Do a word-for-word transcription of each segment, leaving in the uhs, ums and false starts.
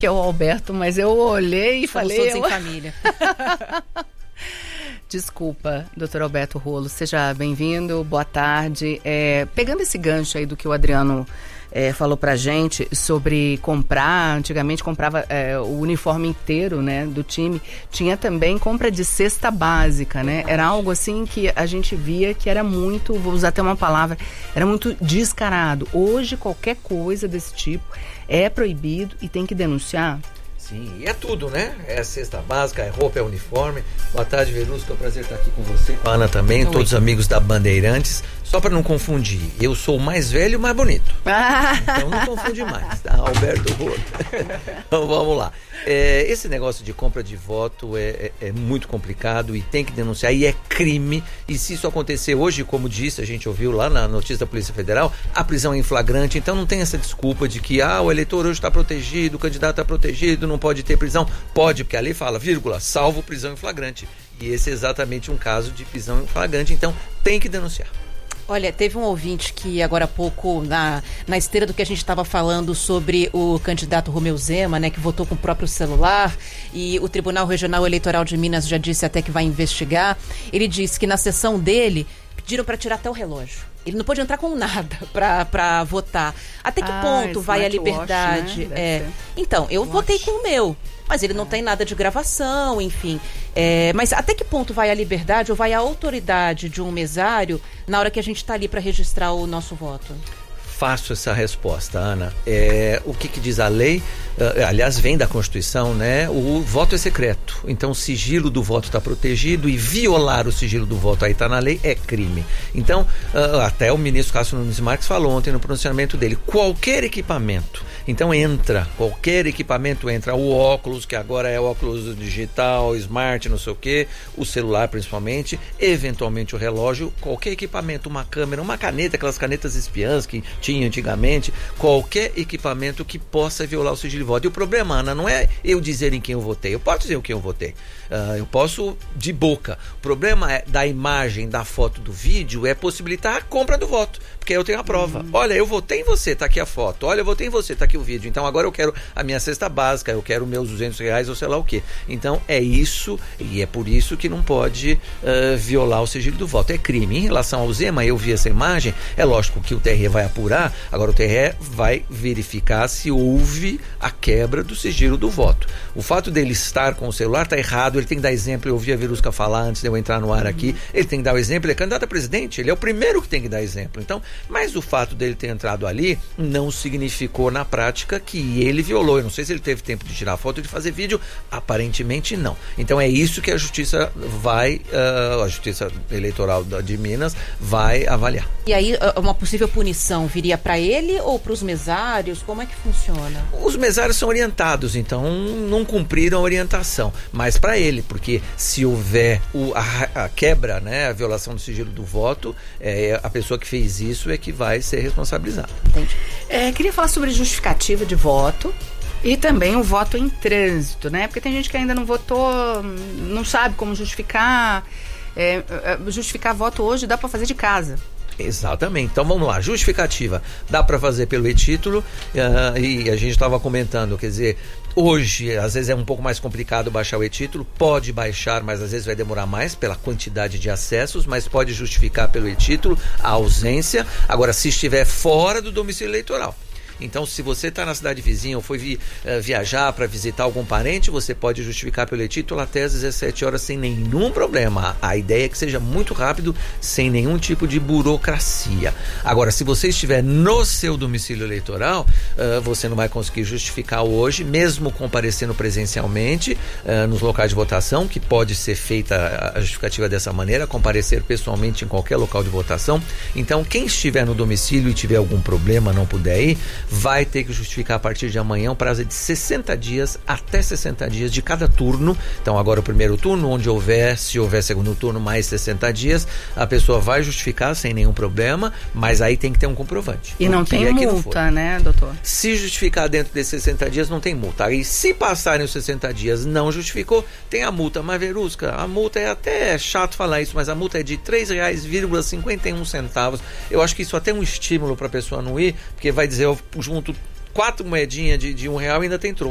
que é o Alberto, mas eu olhei e Somos falei... todos eu... em família. Desculpa, doutor Alberto Rolo, seja bem-vindo, boa tarde. É, pegando esse gancho aí do que o Adriano é, falou pra gente sobre comprar, antigamente comprava é, o uniforme inteiro, né, do time, tinha também compra de cesta básica, né, era algo assim que a gente via que era muito, vou usar até uma palavra, era muito descarado. Hoje qualquer coisa desse tipo é proibido e tem que denunciar. Sim, e é tudo, né? É cesta básica, é roupa, é uniforme. Boa tarde, Verusca, é um prazer estar aqui com você, com a Ana também, Oi. Todos os amigos da Bandeirantes. Só para não confundir, eu sou o mais velho e o mais bonito. Ah. Então não confunde mais, tá? Alberto Rolo. Então vamos lá. É, esse negócio de compra de voto é, é, é muito complicado e tem que denunciar, e é crime. E se isso acontecer hoje, como disse, a gente ouviu lá na notícia da Polícia Federal, a prisão é em flagrante. Então não tem essa desculpa de que ah, o eleitor hoje está protegido, o candidato está protegido, não pode ter prisão. Pode, porque a lei fala, vírgula, salvo prisão em flagrante. E esse é exatamente um caso de prisão em flagrante, então tem que denunciar. Olha, teve um ouvinte que agora há pouco, na, na esteira do que a gente estava falando sobre o candidato Romeu Zema, né, que votou com o próprio celular, e o Tribunal Regional Eleitoral de Minas já disse até que vai investigar. Ele disse que na sessão dele pediram para tirar até o relógio. Ele não pôde entrar com nada para votar. Até que ah, ponto vai a liberdade? Watch, né? É. Então, eu Watch. votei com o meu, mas ele não é. tem nada de gravação, enfim. É, mas até que ponto vai a liberdade ou vai a autoridade de um mesário na hora que a gente está ali para registrar o nosso voto? Fácil essa resposta, Ana. É, o que, que diz a lei? Uh, aliás, vem da Constituição, né? O voto é secreto. Então, o sigilo do voto está protegido e violar o sigilo do voto, aí está na lei, é crime. Então, uh, até o ministro Cássio Nunes Marques falou ontem no pronunciamento dele, qualquer equipamento, então entra, qualquer equipamento entra, o óculos, que agora é óculos digital, smart, não sei o quê, o celular principalmente, eventualmente o relógio, qualquer equipamento, uma câmera, uma caneta, aquelas canetas espiãs que tinha antigamente, qualquer equipamento que possa violar o sigilo de voto. E o problema, Ana, não é eu dizer em quem eu votei. Eu posso dizer o quem eu votei. Uh, eu posso de boca. O problema é da imagem, da foto, do vídeo, é possibilitar a compra do voto. Porque eu tenho a prova. Uhum. Olha, eu votei em você, tá aqui a foto. Olha, eu votei em você, tá aqui o vídeo. Então agora eu quero a minha cesta básica, eu quero meus duzentos reais ou sei lá o quê. Então é isso, e é por isso que não pode uh, violar o sigilo do voto. É crime. Em relação ao Zema, eu vi essa imagem, é lógico que o T R E vai apurar, agora o T R E vai verificar se houve a quebra do sigilo do voto. O fato dele estar com o celular está errado, ele tem que dar exemplo. Eu ouvi a Verusca falar antes de eu entrar no ar aqui, ele tem que dar o exemplo, ele é candidato a presidente, ele é o primeiro que tem que dar exemplo. Então, mas o fato dele ter entrado ali não significou na prática que ele violou. Eu não sei se ele teve tempo de tirar foto e de fazer vídeo, aparentemente não. Então é isso que a justiça vai, uh, a justiça eleitoral de Minas vai avaliar. E aí uma possível punição viria para ele ou para os mesários? Como é que funciona? Os mesários são orientados, então não cumpriram a orientação, mas para ele, porque se houver o, a, a quebra, né, a violação do sigilo do voto, é, a pessoa que fez isso é que vai ser responsabilizada. Entendi. É, queria falar sobre justificativa de voto e também o voto em trânsito, né? Porque tem gente que ainda não votou, não sabe como justificar. É, justificar voto hoje dá para fazer de casa. Exatamente, então vamos lá, justificativa dá para fazer pelo e-título, uh, e a gente estava comentando, quer dizer, hoje às vezes é um pouco mais complicado baixar o e-título, pode baixar, mas às vezes vai demorar mais pela quantidade de acessos, mas pode justificar pelo e-título a ausência. Agora, se estiver fora do domicílio eleitoral, então se você está na cidade vizinha ou foi vi, uh, viajar para visitar algum parente, você pode justificar pelo e-título até às dezessete horas sem nenhum problema. A ideia é que seja muito rápido, sem nenhum tipo de burocracia. Agora, se você estiver no seu domicílio eleitoral, uh, você não vai conseguir justificar hoje, mesmo comparecendo presencialmente uh, nos locais de votação, que pode ser feita a justificativa dessa maneira, comparecer pessoalmente em qualquer local de votação. Então, quem estiver no domicílio e tiver algum problema, não puder ir, vai ter que justificar a partir de amanhã um prazo de sessenta dias, até sessenta dias de cada turno. Então agora o primeiro turno, onde houver, se houver segundo turno, mais sessenta dias, a pessoa vai justificar sem nenhum problema, mas aí tem que ter um comprovante. E não tem é multa, né, doutor? Se justificar dentro desses sessenta dias, não tem multa. Aí se passarem os sessenta dias não justificou, tem a multa. Mas Verusca, a multa é até chato falar isso, mas a multa é de três reais e cinquenta e um centavos. Eu acho que isso até é um estímulo para a pessoa não ir, porque vai dizer, eu junto quatro moedinhas de, de um real e ainda tem troco.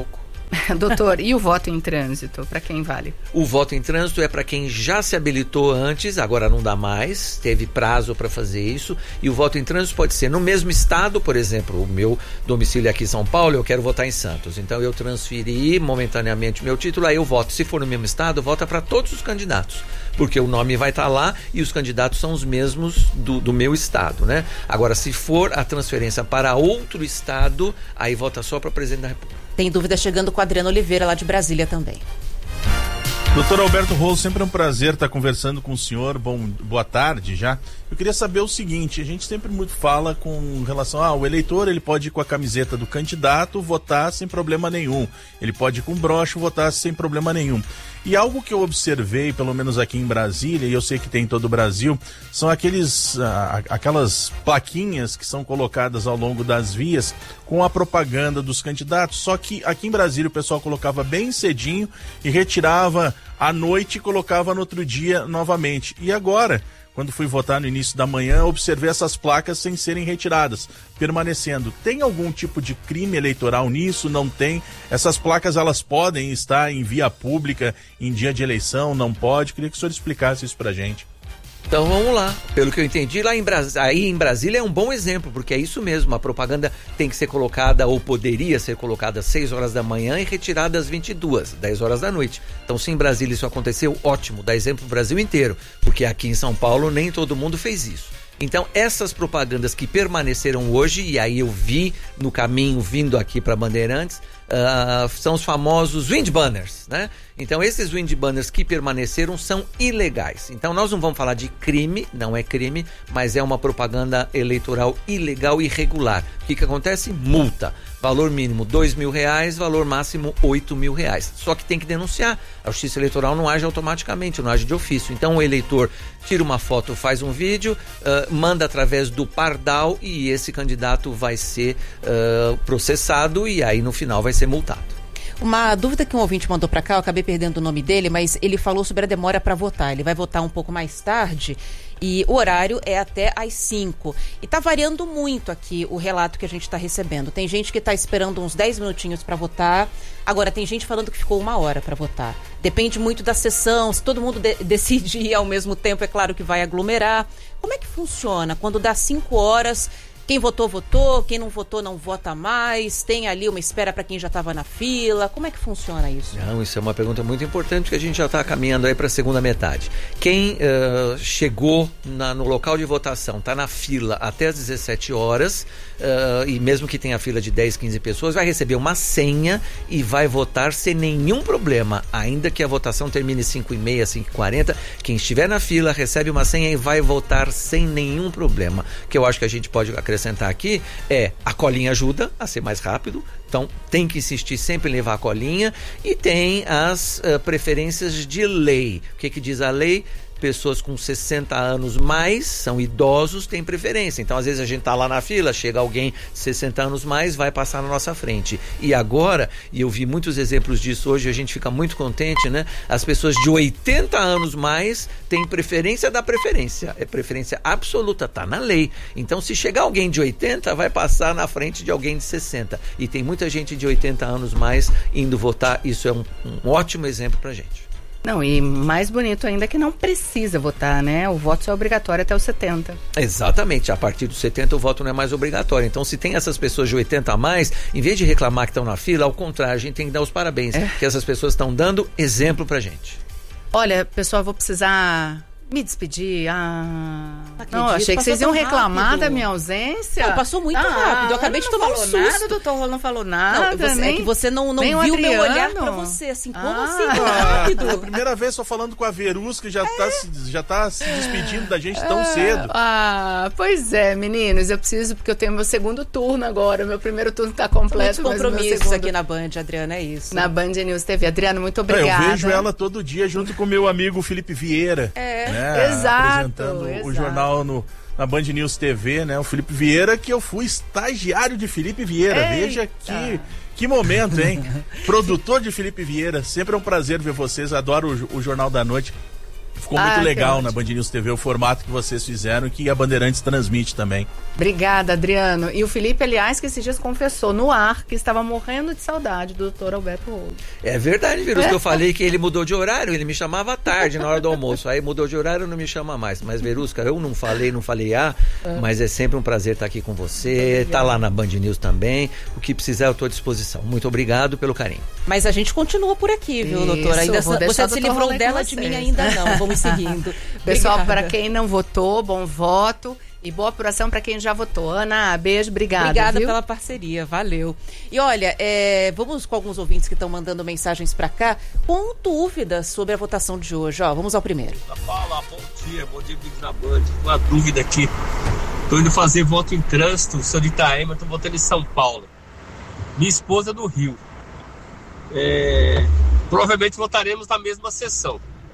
Doutor, e o voto em trânsito, para quem vale? O voto em trânsito é para quem já se habilitou antes, agora não dá mais, teve prazo para fazer isso, e o voto em trânsito pode ser no mesmo estado, por exemplo, o meu domicílio é aqui em São Paulo, eu quero votar em Santos, então eu transferi momentaneamente o meu título, aí eu voto. Se for no mesmo estado, vota para todos os candidatos, porque o nome vai estar lá e os candidatos são os mesmos do, do meu estado, né? Agora, se for a transferência para outro estado, aí vota só para presidente da República. Tem dúvida chegando com o Adriano Oliveira, lá de Brasília também. Doutor Alberto Rolo, sempre é um prazer estar conversando com o senhor. Bom, boa tarde já. Eu queria saber o seguinte, a gente sempre muito fala com relação ao ah, eleitor, ele pode ir com a camiseta do candidato, votar sem problema nenhum. Ele pode ir com broche, votar sem problema nenhum. E algo que eu observei, pelo menos aqui em Brasília, e eu sei que tem em todo o Brasil, são aqueles, ah, aquelas plaquinhas que são colocadas ao longo das vias com a propaganda dos candidatos, só que aqui em Brasília o pessoal colocava bem cedinho e retirava à noite e colocava no outro dia novamente. E agora, quando fui votar no início da manhã, observei essas placas sem serem retiradas, permanecendo. Tem algum tipo de crime eleitoral nisso? Não tem? Essas placas, elas podem estar em via pública em dia de eleição? Não pode? Queria que o senhor explicasse isso pra gente. Então vamos lá, pelo que eu entendi, lá em, Bras... aí em Brasília é um bom exemplo, porque é isso mesmo, a propaganda tem que ser colocada, ou poderia ser colocada às seis horas da manhã e retirada às vinte e duas, dez horas da noite. Então se em Brasília isso aconteceu, ótimo, dá exemplo pro Brasil inteiro, porque aqui em São Paulo nem todo mundo fez isso. Então essas propagandas que permaneceram hoje, e aí eu vi no caminho vindo aqui para Bandeirantes, uh, são os famosos wind banners, né? Então esses wind banners que permaneceram são ilegais. Então nós não vamos falar de crime, não é crime, mas é uma propaganda eleitoral ilegal e irregular. O que que acontece? Multa. Valor mínimo dois mil reais, valor máximo oito mil reais. Só que tem que denunciar. A Justiça Eleitoral não age automaticamente, não age de ofício. Então o eleitor tira uma foto, faz um vídeo, uh, manda através do Pardal e esse candidato vai ser uh, processado e aí no final vai ser multado. Uma dúvida que um ouvinte mandou para cá, eu acabei perdendo o nome dele, mas ele falou sobre a demora para votar. Ele vai votar um pouco mais tarde e o horário é até às cinco. E tá variando muito aqui o relato que a gente está recebendo. Tem gente que está esperando uns dez minutinhos para votar. Agora, tem gente falando que ficou uma hora para votar. Depende muito da sessão. Se todo mundo de- decide ir ao mesmo tempo, é claro que vai aglomerar. Como é que funciona? Quando dá cinco horas... Quem votou, votou. Quem não votou, não vota mais. Tem ali uma espera para quem já estava na fila. Como é que funciona isso? Não, isso é uma pergunta muito importante, porque a gente já está caminhando aí para a segunda metade. Quem uh, chegou na, no local de votação, está na fila até às dezessete horas, uh, e mesmo que tenha fila de dez, quinze pessoas, vai receber uma senha e vai votar sem nenhum problema. Ainda que a votação termine cinco e meia, cinco e quarenta, quem estiver na fila recebe uma senha e vai votar sem nenhum problema. Que eu acho que a gente pode acrescentar aqui é a colinha ajuda a ser mais rápido, então tem que insistir sempre em levar a colinha, e tem as uh, preferências de lei. O que que diz a lei? Pessoas com sessenta anos mais, são idosos, têm preferência. Então, às vezes, a gente tá lá na fila, chega alguém de sessenta anos mais, vai passar na nossa frente. E agora, e eu vi muitos exemplos disso hoje, a gente fica muito contente, né? As pessoas de oitenta anos mais têm preferência da preferência. É preferência absoluta, tá na lei. Então, se chegar alguém de oitenta, vai passar na frente de alguém de sessenta. E tem muita gente de oitenta anos mais indo votar. Isso é um, um ótimo exemplo pra gente. Não, e mais bonito ainda que não precisa votar, né? O voto só é obrigatório até os setenta. Exatamente, a partir dos setenta o voto não é mais obrigatório. Então, se tem essas pessoas de oitenta a mais, em vez de reclamar que estão na fila, ao contrário, a gente tem que dar os parabéns, é. que essas pessoas estão dando exemplo pra gente. Olha, pessoal, vou precisar me despedir. Ah, Acredito, não, achei que vocês iam reclamar rápido. da minha ausência. Não, passou muito ah, rápido. Eu acabei de tomar um susto. Nada, doutor Rolo não falou nada. Não, você, nem, é que você não, não viu o meu olhar pra você, assim, como ah. assim, tão rápido? É a primeira vez só falando com a Verus, que já, é. tá, se, já tá se despedindo da gente tão é. cedo. Ah, pois é, meninos, eu preciso, porque eu tenho meu segundo turno agora, meu primeiro turno tá completo. Muitos compromissos segundo... aqui na Band, Adriana, é isso. Na Band News T V. Adriano, muito obrigada. É, eu vejo ela todo dia junto com o meu amigo Felipe Vieira. É, né, exato. Apresentando Exato. o jornal no, na Band News T V, né? O Felipe Vieira, que eu fui estagiário de Felipe Vieira. Eita. Veja que, que momento, hein? Produtor de Felipe Vieira. Sempre é um prazer ver vocês. Adoro o, o Jornal da Noite. Ficou Ah, muito legal que na Band News T V o formato que vocês fizeram e que a Bandeirantes transmite também. Obrigada, Adriano. E o Felipe, aliás, que esses dias confessou no ar que estava morrendo de saudade do doutor Alberto Rolo. É verdade, Verus, que eu falei que ele mudou de horário, ele me chamava à tarde, na hora do almoço. Aí mudou de horário, não me chama mais. Mas, Verusca, eu não falei, não falei ah, mas é sempre um prazer estar aqui com você, tá lá na Band News também. O que precisar, eu estou à disposição. Muito obrigado pelo carinho. Mas a gente continua por aqui, viu, doutora? Ainda vou você deixar se o doutor livrou Rolê dela com de vocês. mim ainda não. Vamos seguindo. Pessoal, Obrigada. para quem não votou, bom voto. E boa apuração para quem já votou. Ana, beijo, obrigada. Obrigada viu? pela parceria, valeu. E olha, é, vamos com alguns ouvintes que estão mandando mensagens para cá com dúvidas sobre a votação de hoje. Ó, vamos ao primeiro. Fala, bom dia, bom dia, amigos da Band. Uma dúvida aqui. Tô indo fazer voto em trânsito, sou de Itaém, mas tô votando em São Paulo. Minha esposa é do Rio. É, provavelmente votaremos na mesma sessão.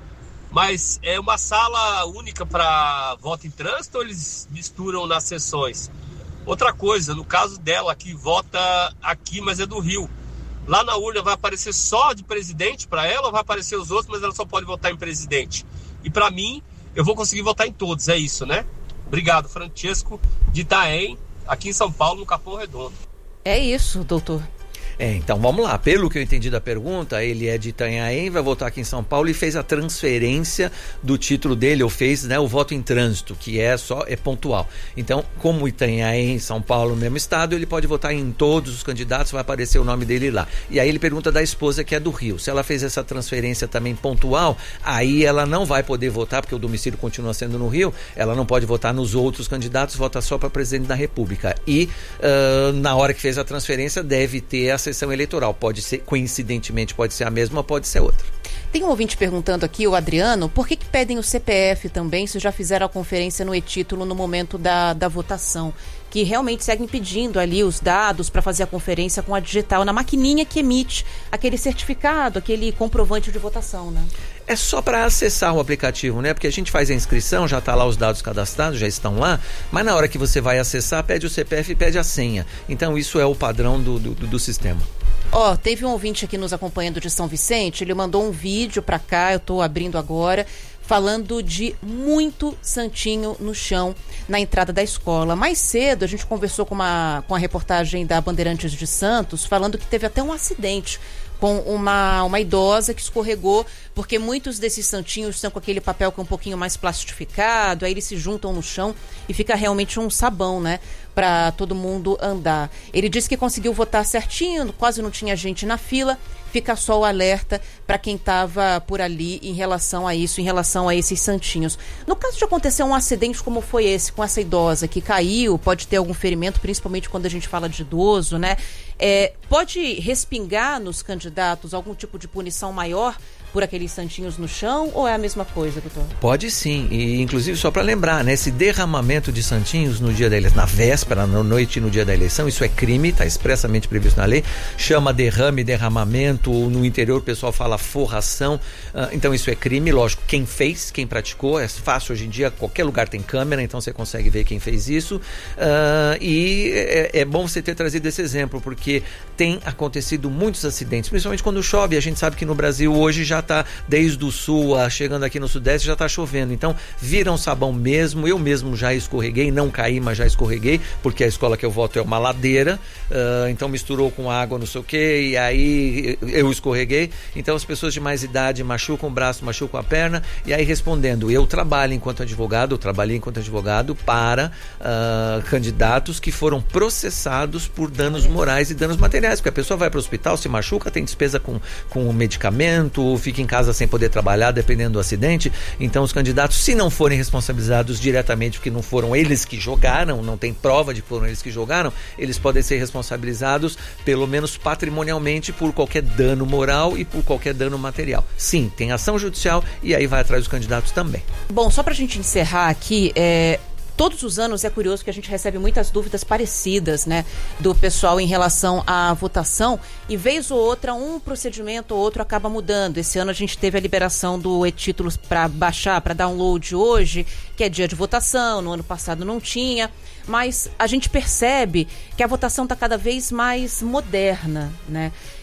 Mas é uma sala única para voto em trânsito ou eles misturam nas sessões? Outra coisa, no caso dela que vota aqui, mas é do Rio. Lá na urna vai aparecer só de presidente para ela ou vai aparecer os outros, mas ela só pode votar em presidente? E para mim, eu vou conseguir votar em todos, é isso, né? Obrigado, Francesco de Itaém, aqui em São Paulo, no Capão Redondo. É isso, doutor. É, então vamos lá. Pelo que eu entendi da pergunta, ele é de Itanhaém, vai votar aqui em São Paulo e fez a transferência do título dele, ou fez, né, o voto em trânsito, que é só é pontual. Então, como Itanhaém, São Paulo, no mesmo estado, ele pode votar em todos os candidatos, vai aparecer o nome dele lá. E aí ele pergunta da esposa, que é do Rio. Se ela fez essa transferência também pontual, aí ela não vai poder votar, porque o domicílio continua sendo no Rio, ela não pode votar nos outros candidatos, vota só para presidente da República. E uh, na hora que fez a transferência, deve ter a sessão eleitoral. Pode ser, coincidentemente, pode ser a mesma ou pode ser outra. Tem um ouvinte perguntando aqui, o Adriano, por que que pedem o C P F também, se já fizeram a conferência no e-título no momento da, da votação? Que realmente seguem pedindo ali os dados para fazer a conferência com a digital, na maquininha que emite aquele certificado, aquele comprovante de votação, né? É só para acessar o aplicativo, né? Porque a gente faz a inscrição, já está lá os dados cadastrados, já estão lá, mas na hora que você vai acessar, pede o C P F e pede a senha. Então isso é o padrão do, do, do sistema. Ó, oh, teve um ouvinte aqui nos acompanhando de São Vicente, ele mandou um vídeo para cá, eu estou abrindo agora, falando de muito santinho no chão na entrada da escola. Mais cedo a gente conversou com, uma, com a reportagem da Bandeirantes de Santos, falando que teve até um acidente com uma, uma idosa que escorregou, porque muitos desses santinhos são com aquele papel que é um pouquinho mais plastificado, aí eles se juntam no chão e fica realmente um sabão, né, para todo mundo andar. Ele disse que conseguiu votar certinho, quase não tinha gente na fila, fica só o alerta para quem estava por ali em relação a isso, em relação a esses santinhos. No caso de acontecer um acidente como foi esse, com essa idosa que caiu, pode ter algum ferimento, principalmente quando a gente fala de idoso, né? É, pode respingar nos candidatos algum tipo de punição maior por aqueles santinhos no chão, ou é a mesma coisa, doutor? Pode sim, e inclusive só para lembrar, né, esse derramamento de santinhos no dia da eleição, na véspera, na noite e no dia da eleição, isso é crime, está expressamente previsto na lei, chama derrame, derramamento, no interior o pessoal fala forração, uh, então isso é crime, lógico, quem fez, quem praticou, é fácil hoje em dia, qualquer lugar tem câmera, então você consegue ver quem fez isso, uh, e é, é bom você ter trazido esse exemplo, porque tem acontecido muitos acidentes, principalmente quando chove, a gente sabe que no Brasil hoje já está desde o sul, a, chegando aqui no sudeste, já está chovendo, então vira um sabão mesmo, eu mesmo já escorreguei, não caí, mas já escorreguei, porque a escola que eu voto é uma ladeira, uh, então misturou com água, não sei o que, e aí eu escorreguei, então as pessoas de mais idade machucam o braço, machucam a perna, e aí respondendo, eu trabalho enquanto advogado, eu trabalhei enquanto advogado para uh, candidatos que foram processados por danos morais e danos materiais, porque a pessoa vai para o hospital, se machuca, tem despesa com, com medicamento, fica em casa sem poder trabalhar, dependendo do acidente. Então os candidatos, se não forem responsabilizados diretamente, porque não foram eles que jogaram, não tem prova de que foram eles que jogaram, eles podem ser responsabilizados, pelo menos patrimonialmente, por qualquer dano moral e por qualquer dano material. Sim, tem ação judicial e aí vai atrás dos candidatos também. Bom, só pra gente encerrar aqui, é... todos os anos é curioso que a gente recebe muitas dúvidas parecidas, né, do pessoal em relação à votação, e vez ou outra um procedimento ou outro acaba mudando. Esse ano a gente teve a liberação do e-títulos para baixar, para download hoje, que é dia de votação, no ano passado não tinha, mas a gente percebe que a votação está cada vez mais moderna, né?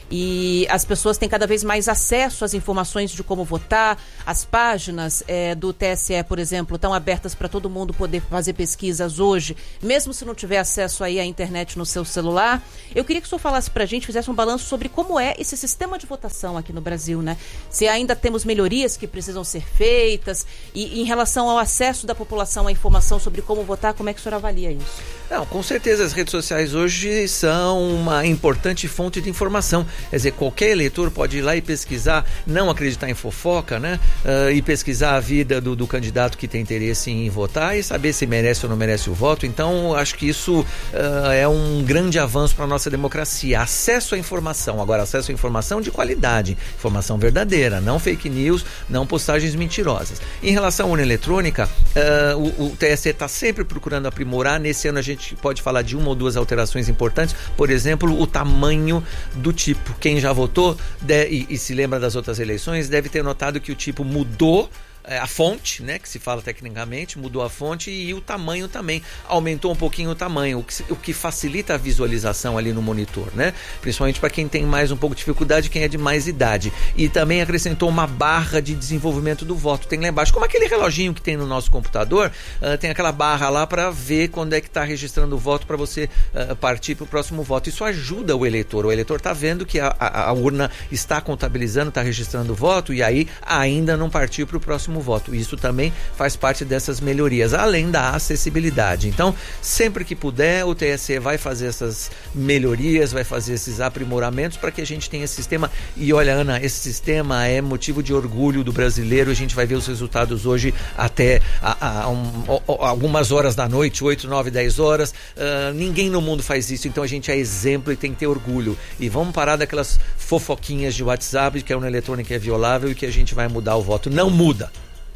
e as pessoas têm cada vez mais acesso às informações de como votar. As páginas é, do T S E, por exemplo, estão abertas para todo mundo poder fazer pesquisas hoje, mesmo se não tiver acesso aí à internet no seu celular. Eu queria que o senhor falasse para a gente, fizesse um balanço sobre como é esse sistema de votação aqui no Brasil, né? Se ainda temos melhorias que precisam ser feitas, e em relação ao acesso da população à informação sobre como votar, como é que o senhor avalia isso? Não, com certeza as redes sociais hoje são uma importante fonte de informação. Quer dizer, qualquer eleitor pode ir lá e pesquisar, não acreditar em fofoca, né? Uh, e pesquisar a vida do, do candidato que tem interesse em votar e saber se merece ou não merece o voto. Então, acho que isso uh, é um grande avanço para a nossa democracia. Acesso à informação. Agora, acesso à informação de qualidade, informação verdadeira, não fake news, não postagens mentirosas. Em relação à urna eletrônica, uh, o, o T S E está sempre procurando aprimorar. Nesse ano a gente pode falar de uma ou duas alterações importantes, por exemplo, o tamanho do tipo. Quem já votou de, e, e se lembra das outras eleições deve ter notado que o tipo mudou. A fonte, né, que se fala tecnicamente, mudou a fonte, e o tamanho também, aumentou um pouquinho o tamanho, o que, o que facilita a visualização ali no monitor, né, principalmente para quem tem mais um pouco de dificuldade, quem é de mais idade. E também acrescentou uma barra de desenvolvimento do voto, tem lá embaixo, como aquele reloginho que tem no nosso computador, uh, tem aquela barra lá para ver quando é que está registrando o voto, para você uh, partir para o próximo voto. Isso ajuda o eleitor, o eleitor está vendo que a, a, a urna está contabilizando, está registrando o voto, e aí ainda não partiu para o próximo voto. Isso também faz parte dessas melhorias, além da acessibilidade. Então, sempre que puder, o T S E vai fazer essas melhorias, vai fazer esses aprimoramentos para que a gente tenha esse sistema. E olha, Ana, esse sistema é motivo de orgulho do brasileiro. A gente vai ver os resultados hoje até a, a, um, a, algumas horas da noite, oito, nove, dez horas. Uh, ninguém no mundo faz isso, então a gente é exemplo e tem que ter orgulho. E vamos parar daquelas fofoquinhas de WhatsApp, que a urna eletrônica é violável e que a gente vai mudar o voto. Não muda.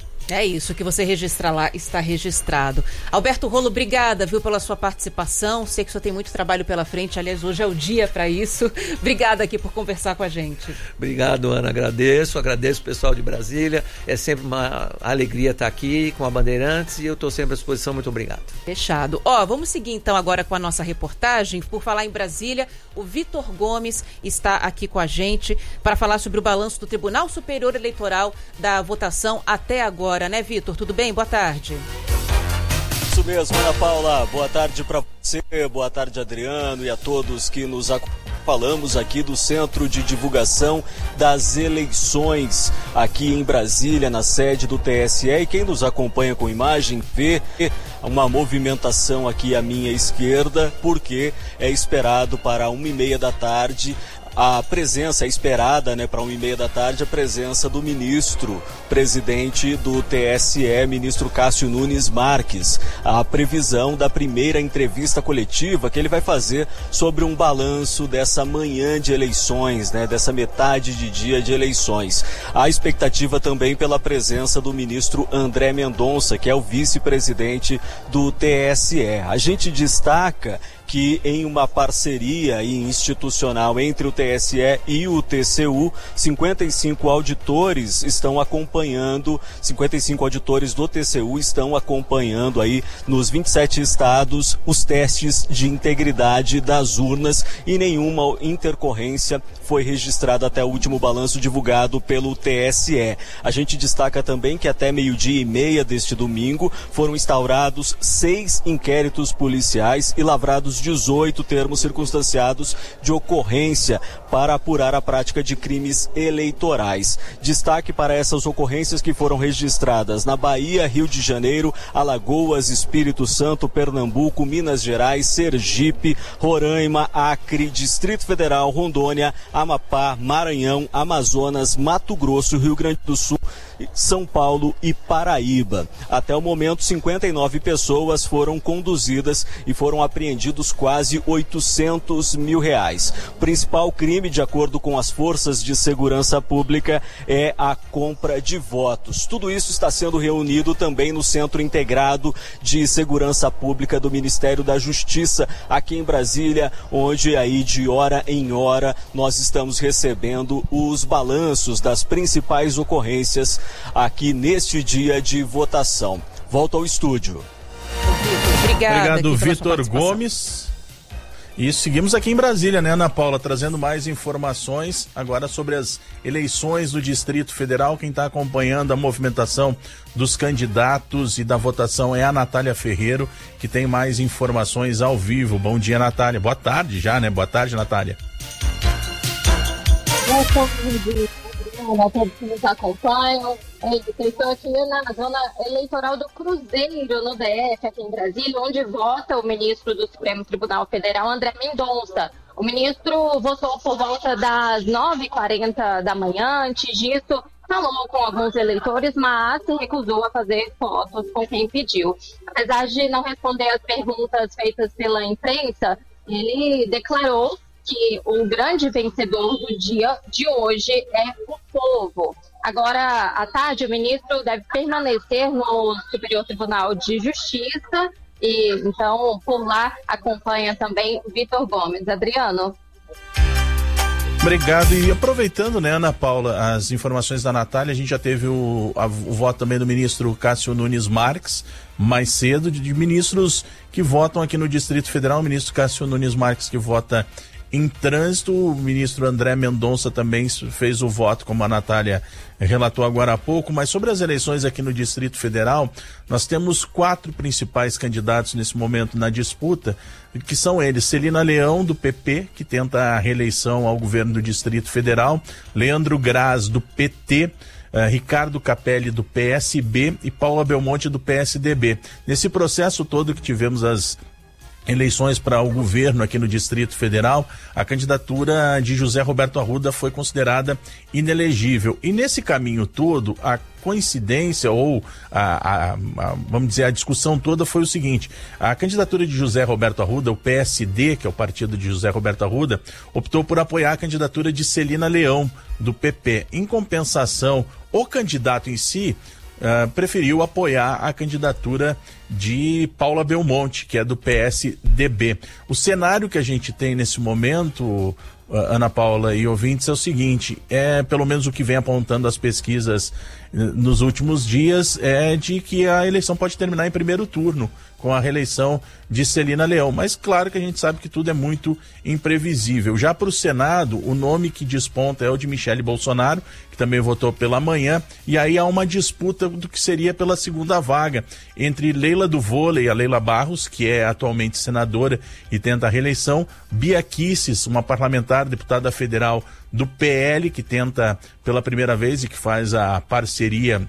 É isso, que você registra lá, está registrado. Alberto Rolo, obrigada, viu, pela sua participação. Sei que o senhor tem muito trabalho pela frente, aliás, hoje é o dia para isso. Obrigada aqui por conversar com a gente. Obrigado, Ana, agradeço, agradeço o pessoal de Brasília. É sempre uma alegria estar aqui com a Bandeirantes e eu estou sempre à disposição. Muito obrigado. Fechado. Ó, vamos seguir então agora com a nossa reportagem. Por falar em Brasília, o Vitor Gomes está aqui com a gente para falar sobre o balanço do Tribunal Superior Eleitoral da votação até agora. Né, Vitor? Tudo bem? Boa tarde. Isso mesmo, Ana Paula. Boa tarde para você, boa tarde, Adriano, e a todos que nos acompanham. Falamos aqui do Centro de Divulgação das Eleições, aqui em Brasília, na sede do T S E. E quem nos acompanha com imagem vê uma movimentação aqui à minha esquerda, porque é esperado para uma e meia da tarde a presença é esperada, né, para uma e meia da tarde, a presença do ministro, presidente do T S E, ministro Cássio Nunes Marques. A previsão da primeira entrevista coletiva que ele vai fazer sobre um balanço dessa manhã de eleições, né, dessa metade de dia de eleições. Há expectativa também pela presença do ministro André Mendonça, que é o vice-presidente do T S E. A gente destaca que em uma parceria institucional entre o T S E e o T C U, cinquenta e cinco auditores estão acompanhando, cinquenta e cinco auditores do T C U estão acompanhando aí nos vinte e sete estados os testes de integridade das urnas e nenhuma intercorrência foi registrada até o último balanço divulgado pelo T S E. A gente destaca também que até meio-dia e meia deste domingo foram instaurados seis inquéritos policiais e lavrados dezoito termos circunstanciados de ocorrência para apurar a prática de crimes eleitorais. Destaque para essas ocorrências que foram registradas na Bahia, Rio de Janeiro, Alagoas, Espírito Santo, Pernambuco, Minas Gerais, Sergipe, Roraima, Acre, Distrito Federal, Rondônia, Amapá, Maranhão, Amazonas, Mato Grosso, Rio Grande do Sul, São Paulo e Paraíba. Até o momento, cinquenta e nove pessoas foram conduzidas e foram apreendidos quase oitocentos mil reais. O principal crime, de acordo com as forças de segurança pública, é a compra de votos. Tudo isso está sendo reunido também no Centro Integrado de Segurança Pública do Ministério da Justiça, aqui em Brasília, onde aí de hora em hora nós estamos recebendo os balanços das principais ocorrências aqui neste dia de votação. Volto ao estúdio. Obrigada, Obrigado, Vitor Gomes. E seguimos aqui em Brasília, né, Ana Paula, trazendo mais informações agora sobre as eleições do Distrito Federal. Quem está acompanhando a movimentação dos candidatos e da votação é a Natália Ferreiro, que tem mais informações ao vivo. Bom dia, Natália. Boa tarde já, né? Boa tarde, Natália. Boa tarde, Adriana, todos que nos acompanham. Estou aqui na zona eleitoral do Cruzeiro, no D F, aqui em Brasília, onde vota o ministro do Supremo Tribunal Federal, André Mendonça. O ministro votou por volta das nove e quarenta da manhã. Antes disso, falou com alguns eleitores, mas se recusou a fazer fotos com quem pediu. Apesar de não responder às perguntas feitas pela imprensa, ele declarou que o grande vencedor do dia de hoje é o povo. Agora, à tarde, o ministro deve permanecer no Superior Tribunal de Justiça e, então, por lá acompanha também o Vitor Gomes. Adriano. Obrigado. E aproveitando, né, Ana Paula, as informações da Natália, a gente já teve o, a, o voto também do ministro Cássio Nunes Marques, mais cedo, de, de ministros que votam aqui no Distrito Federal. O ministro Cássio Nunes Marques, que vota em trânsito, o ministro André Mendonça também fez o voto, como a Natália relatou agora há pouco. Mas sobre as eleições aqui no Distrito Federal, nós temos quatro principais candidatos nesse momento na disputa, que são eles: Celina Leão, do P P, que tenta a reeleição ao governo do Distrito Federal, Leandro Graz, do P T, Uh, Ricardo Capelli, do P S B, e Paula Belmonte, do P S D B. Nesse processo todo que tivemos as eleições para o governo aqui no Distrito Federal, a candidatura de José Roberto Arruda foi considerada inelegível. E nesse caminho todo, a coincidência ou a, a, a, vamos dizer, a discussão toda foi o seguinte: a candidatura de José Roberto Arruda, o P S D, que é o partido de José Roberto Arruda, optou por apoiar a candidatura de Celina Leão, do P P. Em compensação, o candidato em si Uh, preferiu apoiar a candidatura de Paula Belmonte, que é do P S D B. O cenário que a gente tem nesse momento, uh, Ana Paula e ouvintes, é o seguinte: é pelo menos o que vem apontando as pesquisas uh, nos últimos dias, é de que a eleição pode terminar em primeiro turno, com a reeleição de Celina Leão. Mas claro que a gente sabe que tudo é muito imprevisível. Já para o Senado, o nome que desponta é o de Michele Bolsonaro, que também votou pela manhã, e aí há uma disputa do que seria pela segunda vaga entre Leila do Vôlei, a Leila Barros, que é atualmente senadora e tenta a reeleição, Bia Kicis, uma parlamentar, deputada federal do P L, que tenta pela primeira vez e que faz a parceria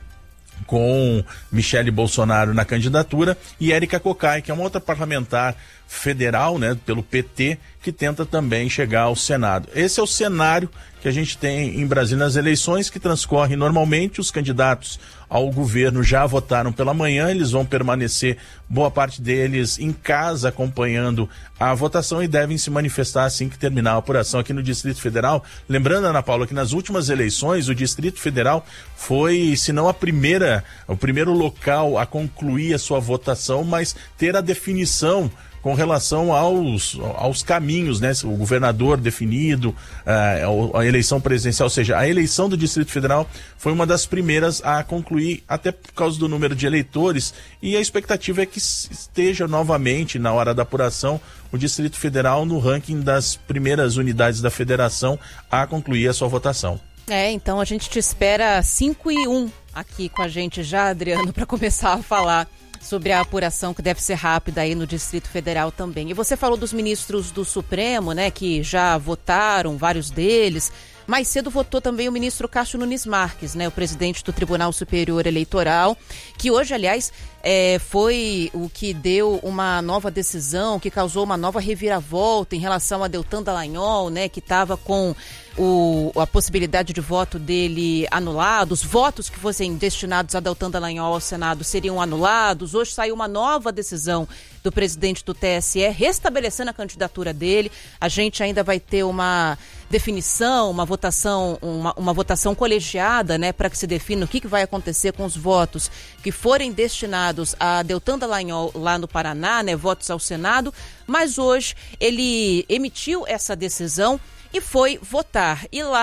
com Michele Bolsonaro na candidatura, e Érica Cocai, que é uma outra parlamentar federal, né, pelo P T, que tenta também chegar ao Senado. Esse é o cenário que a gente tem em Brasília nas eleições, que transcorrem normalmente. Os candidatos ao governo já votaram pela manhã, eles vão permanecer, boa parte deles, em casa acompanhando a votação, e devem se manifestar assim que terminar a apuração aqui no Distrito Federal. Lembrando, Ana Paula, que nas últimas eleições o Distrito Federal foi, se não a primeira, o primeiro local a concluir a sua votação, mas ter a definição com relação aos, aos caminhos, né? O governador definido, uh, a eleição presidencial, ou seja, a eleição do Distrito Federal foi uma das primeiras a concluir, até por causa do número de eleitores, e a expectativa é que esteja novamente, na hora da apuração, o Distrito Federal no ranking das primeiras unidades da federação a concluir a sua votação. É, então a gente te espera cinco e um aqui com a gente já, Adriano, para começar a falar sobre a apuração, que deve ser rápida aí no Distrito Federal também. E você falou dos ministros do Supremo, né, que já votaram, vários deles. Mais cedo votou também o ministro Cássio Nunes Marques, né, o presidente do Tribunal Superior Eleitoral, que hoje, aliás, é, foi o que deu uma nova decisão, que causou uma nova reviravolta em relação a Deltan Dallagnol, né, que estava com o, a possibilidade de voto dele anulado. Os votos que fossem destinados a Deltan Dallagnol ao Senado seriam anulados. Hoje saiu uma nova decisão do presidente do T S E restabelecendo a candidatura dele. A gente ainda vai ter uma definição, uma votação, uma, uma votação colegiada, né, para que se defina o que, que vai acontecer com os votos que forem destinados a Deltan Dallagnol lá no Paraná, né, votos ao Senado. Mas hoje ele emitiu essa decisão e foi votar. E lá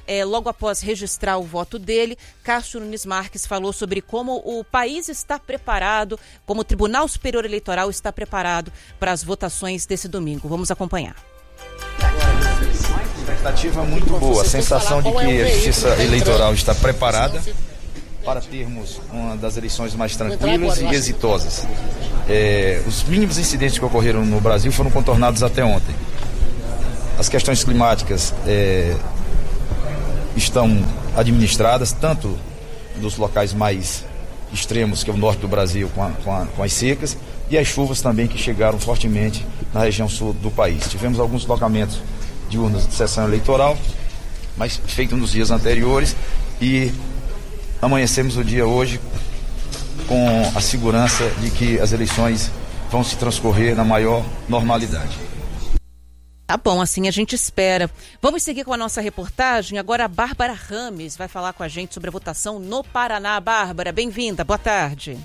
é, logo após registrar o voto dele, Cássio Nunes Marques falou sobre como o país está preparado, como o Tribunal Superior Eleitoral está preparado para as votações desse domingo. Vamos acompanhar. Expectativa muito boa, a sensação de que a Justiça Eleitoral está preparada para termos uma das eleições mais tranquilas e exitosas. É, os mínimos incidentes que ocorreram no Brasil foram contornados até ontem. As questões climáticas é, estão administradas, tanto nos locais mais extremos, que é o norte do Brasil, com, a, com, a, com as secas, e as chuvas também que chegaram fortemente na região sul do país. Tivemos alguns locamentos de urnas de sessão eleitoral, mas feito nos dias anteriores, e amanhecemos o dia hoje com a segurança de que as eleições vão se transcorrer na maior normalidade. Tá bom, assim a gente espera. Vamos seguir com a nossa reportagem. Agora a Bárbara Rames vai falar com a gente sobre a votação no Paraná. Bárbara, bem-vinda, boa tarde.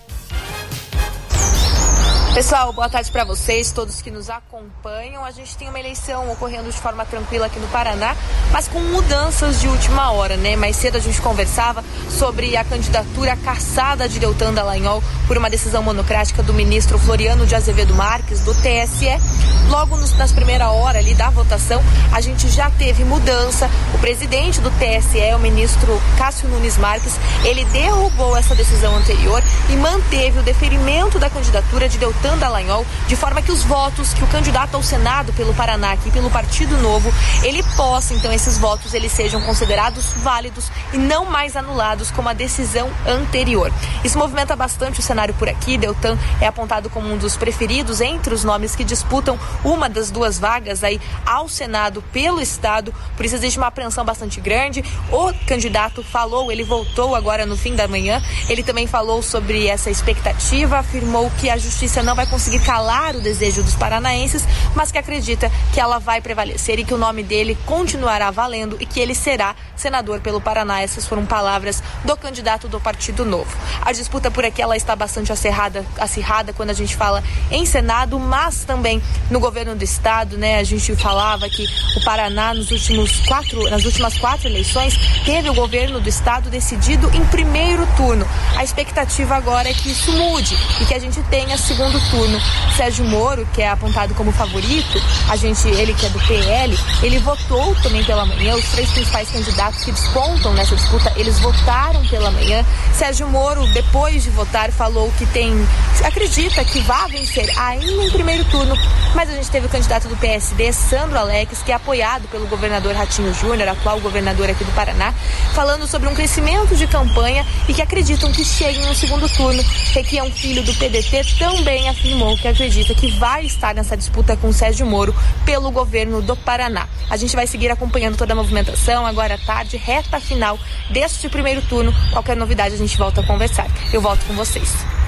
Pessoal, boa tarde para vocês, todos que nos acompanham. A gente tem uma eleição ocorrendo de forma tranquila aqui no Paraná, mas com mudanças de última hora, né? Mais cedo a gente conversava sobre a candidatura cassada de Deltan Dallagnol por uma decisão monocrática do ministro Floriano de Azevedo Marques, do T S E. Logo nos, nas primeiras horas ali da votação, a gente já teve mudança. O presidente do T S E, o ministro Cássio Nunes Marques, ele derrubou essa decisão anterior e manteve o deferimento da candidatura de Deltan Dallagnol, de forma que os votos que o candidato ao Senado pelo Paraná, aqui pelo Partido Novo, ele possa, então, esses votos, eles sejam considerados válidos e não mais anulados como a decisão anterior. Isso movimenta bastante o cenário por aqui. Deltan é apontado como um dos preferidos entre os nomes que disputam uma das duas vagas aí ao Senado pelo Estado, por isso existe uma apreensão bastante grande. O candidato falou, ele voltou agora no fim da manhã, ele também falou sobre essa expectativa, afirmou que a justiça não vai conseguir calar o desejo dos paranaenses, mas que acredita que ela vai prevalecer e que o nome dele continuará valendo e que ele será senador pelo Paraná. Essas foram palavras do candidato do Partido Novo. A disputa por aqui ela está bastante acirrada, acirrada quando a gente fala em Senado, mas também no governo do Estado, né? A gente falava que o Paraná nos últimos quatro, nas últimas quatro eleições teve o governo do Estado decidido em primeiro turno. A expectativa agora é que isso mude e que a gente tenha segundo turno. Sérgio Moro, que é apontado como favorito, a gente, ele que é do P L, ele votou também pela manhã. Os três principais candidatos que despontam nessa disputa, eles votaram pela manhã. Sérgio Moro, depois de votar, falou que tem, acredita que vai vencer ainda em primeiro turno, mas a gente teve o candidato do P S D, Sandro Alex, que é apoiado pelo governador Ratinho Júnior, atual governador aqui do Paraná, falando sobre um crescimento de campanha e que acreditam que cheguem no segundo turno. Requião Filho, do P D T, também afirmou que acredita que vai estar nessa disputa com Sérgio Moro pelo governo do Paraná. A gente vai seguir acompanhando toda a movimentação, agora à tarde, reta final deste primeiro turno. Qualquer novidade a gente volta a conversar. Eu volto com vocês.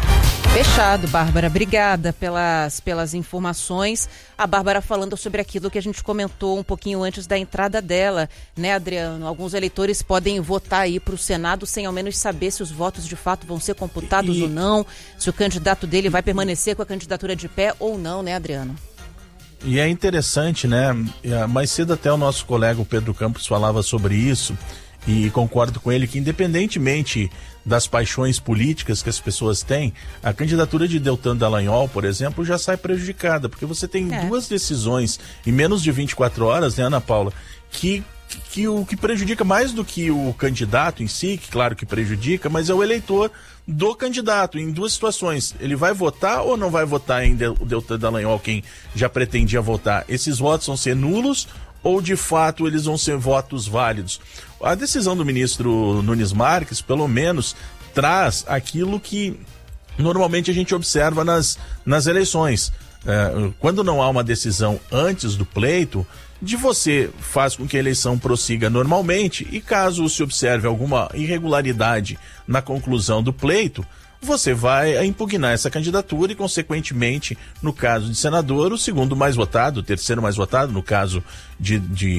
Fechado, Bárbara. Obrigada pelas, pelas informações. A Bárbara falando sobre aquilo que a gente comentou um pouquinho antes da entrada dela, né, Adriano? Alguns eleitores podem votar aí para o Senado sem ao menos saber se os votos de fato vão ser computados e... ou não, se o candidato dele vai permanecer com a candidatura de pé ou não, né, Adriano? E é interessante, né? Mais cedo até o nosso colega o Pedro Campos falava sobre isso. E concordo com ele que, independentemente das paixões políticas que as pessoas têm, a candidatura de Deltan Dallagnol, por exemplo, já sai prejudicada, porque você tem é. duas decisões em menos de vinte e quatro horas, né, Ana Paula, que, que o que prejudica mais do que o candidato em si, que claro que prejudica, mas é o eleitor do candidato, em duas situações. Ele vai votar ou não vai votar em Deltan Dallagnol, quem já pretendia votar? Esses votos vão ser nulos ou de fato eles vão ser votos válidos? A decisão do ministro Nunes Marques, pelo menos, traz aquilo que normalmente a gente observa nas, nas eleições. É, quando não há uma decisão antes do pleito, de você faz com que a eleição prossiga normalmente, e caso se observe alguma irregularidade na conclusão do pleito, você vai impugnar essa candidatura e, consequentemente, no caso de senador, o segundo mais votado, o terceiro mais votado, no caso de, de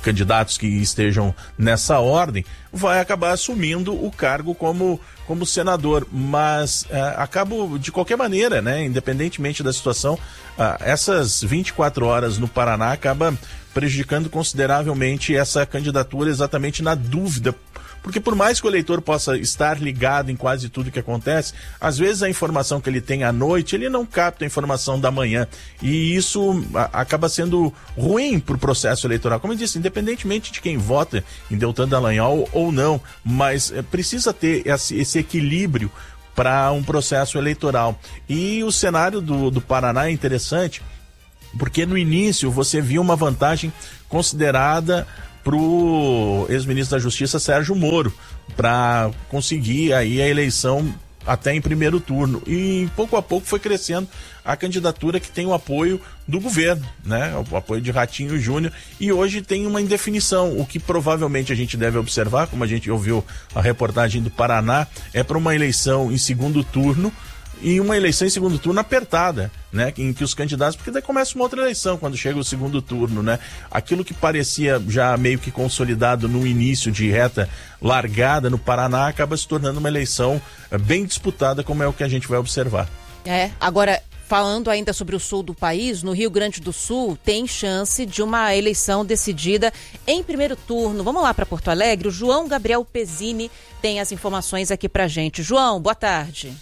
candidatos que estejam nessa ordem, vai acabar assumindo o cargo como, como senador. Mas é, acabo, de qualquer maneira, né, independentemente da situação, ah, essas vinte e quatro horas no Paraná acaba prejudicando consideravelmente essa candidatura, exatamente na dúvida. Porque por mais que o eleitor possa estar ligado em quase tudo que acontece, às vezes a informação que ele tem à noite, ele não capta a informação da manhã. E isso a, acaba sendo ruim para o processo eleitoral. Como eu disse, independentemente de quem vota em Deltan Dallagnol ou não, mas é, precisa ter esse, esse equilíbrio para um processo eleitoral. E o cenário do, do Paraná é interessante, porque no início você viu uma vantagem considerada para o ex-ministro da Justiça Sérgio Moro, para conseguir aí a eleição até em primeiro turno. E pouco a pouco foi crescendo a candidatura que tem o apoio do governo, né? O apoio de Ratinho Júnior, e hoje tem uma indefinição. O que provavelmente a gente deve observar, como a gente ouviu a reportagem do Paraná, é para uma eleição em segundo turno, e uma eleição em segundo turno apertada, né? Em que os candidatos, porque daí começa uma outra eleição quando chega o segundo turno, né? Aquilo que parecia já meio que consolidado no início de reta largada no Paraná acaba se tornando uma eleição bem disputada, como é o que a gente vai observar. É, agora, falando ainda sobre o sul do país, no Rio Grande do Sul tem chance de uma eleição decidida em primeiro turno. Vamos lá para Porto Alegre, o João Gabriel Pezzini tem as informações aqui pra gente. João, boa tarde.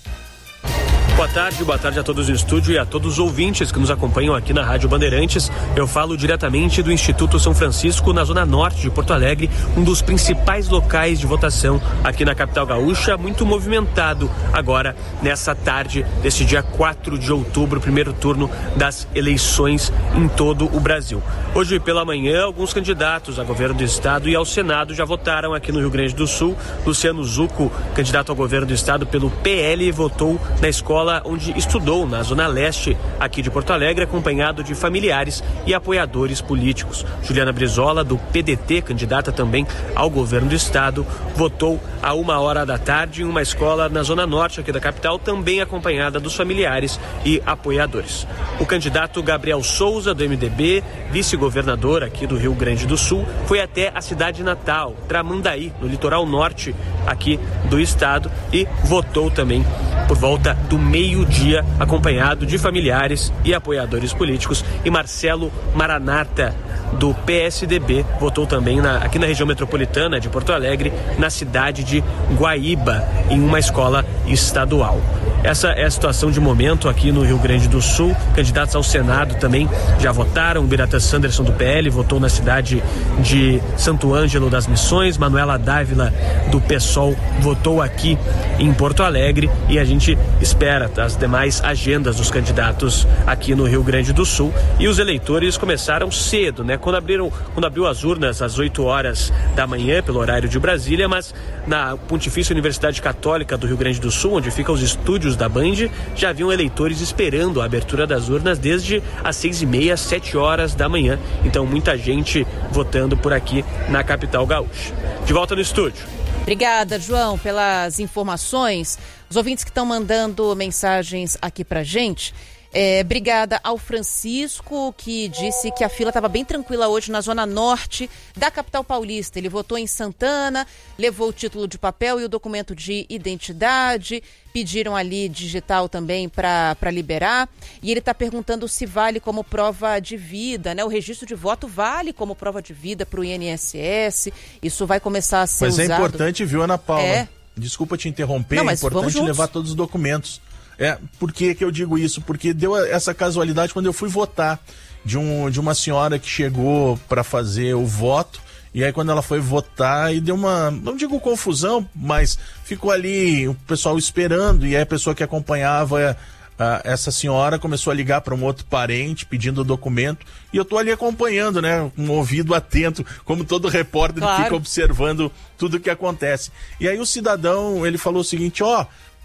Boa tarde, boa tarde a todos do estúdio e a todos os ouvintes que nos acompanham aqui na Rádio Bandeirantes. Eu falo diretamente do Instituto São Francisco, na zona norte de Porto Alegre, um dos principais locais de votação aqui na capital gaúcha, muito movimentado agora nessa tarde desse dia quatro de outubro, primeiro turno das eleições em todo o Brasil. Hoje pela manhã, alguns candidatos a governo do estado e ao Senado já votaram aqui no Rio Grande do Sul. Luciano Zucco, candidato ao governo do estado pelo P L, votou na escola onde estudou na zona leste aqui de Porto Alegre, acompanhado de familiares e apoiadores políticos. Juliana Brizola, do P D T, candidata também ao governo do estado, votou a uma hora da tarde em uma escola na zona norte aqui da capital, também acompanhada dos familiares e apoiadores. O candidato Gabriel Souza, do M D B, vice-governador aqui do Rio Grande do Sul, foi até a cidade natal, Tramandaí, no litoral norte aqui do estado, e votou também por volta do meio-dia, acompanhado de familiares e apoiadores políticos. E Marcelo Maranata, do P S D B, votou também na, aqui na região metropolitana de Porto Alegre, na cidade de Guaíba, em uma escola estadual. Essa é a situação de momento aqui no Rio Grande do Sul. Candidatos ao Senado também já votaram. Biratan Sanderson, do P L, votou na cidade de Santo Ângelo das Missões. Manuela Dávila, do PSOL, votou aqui em Porto Alegre. E a gente espera as demais agendas dos candidatos aqui no Rio Grande do Sul. E os eleitores começaram cedo, né? Quando abriram, quando abriu as urnas às oito horas da manhã, pelo horário de Brasília, mas na Pontifícia Universidade Católica do Rio Grande do Sul, onde ficam os estúdios da Band, já haviam eleitores esperando a abertura das urnas desde as seis e meia, sete horas da manhã. Então, muita gente votando por aqui na capital gaúcha. De volta no estúdio. Obrigada, João, pelas informações. Os ouvintes que estão mandando mensagens aqui pra gente. É, obrigada ao Francisco, que disse que a fila estava bem tranquila hoje na zona norte da capital paulista. Ele votou em Santana, levou o título de papel e o documento de identidade. Pediram ali digital também para liberar. E ele está perguntando se vale como prova de vida, né? O registro de voto vale como prova de vida para o I N S S. Isso vai começar a ser mas usado. Mas é importante, viu, Ana Paula? É. Desculpa te interromper, Não, é importante levar todos os documentos. É, por que que eu digo isso? Porque deu essa casualidade quando eu fui votar de, um, de uma senhora que chegou para fazer o voto, e aí quando ela foi votar, e deu uma, não digo confusão, mas ficou ali o pessoal esperando, e aí a pessoa que acompanhava a, essa senhora começou a ligar para um outro parente pedindo o documento, e eu tô ali acompanhando, né, com um ouvido atento, como todo repórter, claro, fica observando tudo o que acontece. E aí o cidadão, ele falou o seguinte, ó,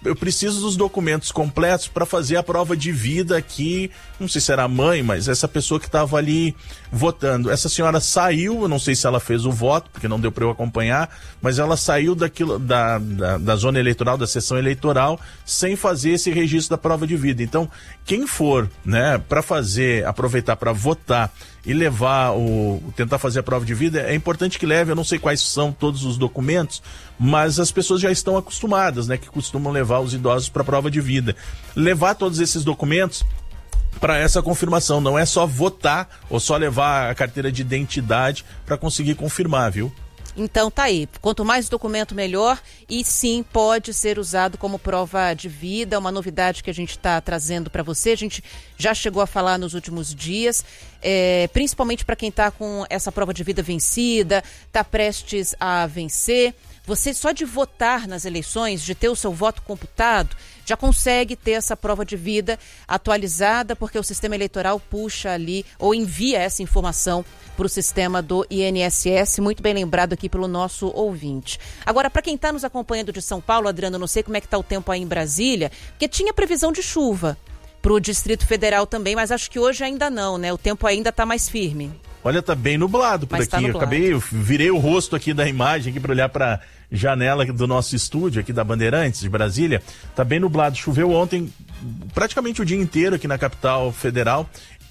eu preciso dos documentos completos para fazer a prova de vida aqui, não sei se era a mãe, mas essa pessoa que estava ali votando. Essa senhora saiu, eu não sei se ela fez o voto, porque não deu para eu acompanhar, mas ela saiu daquilo, da, da, da zona eleitoral, da sessão eleitoral, sem fazer esse registro da prova de vida. Então, quem for, né, para fazer, aproveitar para votar e levar o, tentar fazer a prova de vida, é importante que leve, eu não sei quais são todos os documentos, mas as pessoas já estão acostumadas, né, que costumam levar os idosos para a prova de vida. Levar todos esses documentos para essa confirmação, não é só votar ou só levar a carteira de identidade para conseguir confirmar, viu? Então tá aí, quanto mais documento melhor, e sim, pode ser usado como prova de vida, uma novidade que a gente está trazendo para você, a gente já chegou a falar nos últimos dias, é, principalmente para quem está com essa prova de vida vencida, está prestes a vencer. Você só de votar nas eleições, de ter o seu voto computado, já consegue ter essa prova de vida atualizada, porque o sistema eleitoral puxa ali ou envia essa informação para o sistema do I N S S, muito bem lembrado aqui pelo nosso ouvinte. Agora, para quem está nos acompanhando de São Paulo, Adriano, não sei como é que está o tempo aí em Brasília, porque tinha previsão de chuva para o Distrito Federal também, mas acho que hoje ainda não, né? O tempo ainda está mais firme. Olha, tá bem nublado por Mas aqui. tá nublado. Eu acabei, eu virei o rosto aqui da imagem aqui para olhar para janela do nosso estúdio aqui da Bandeirantes de Brasília. Tá bem nublado. Choveu ontem praticamente o dia inteiro aqui na capital federal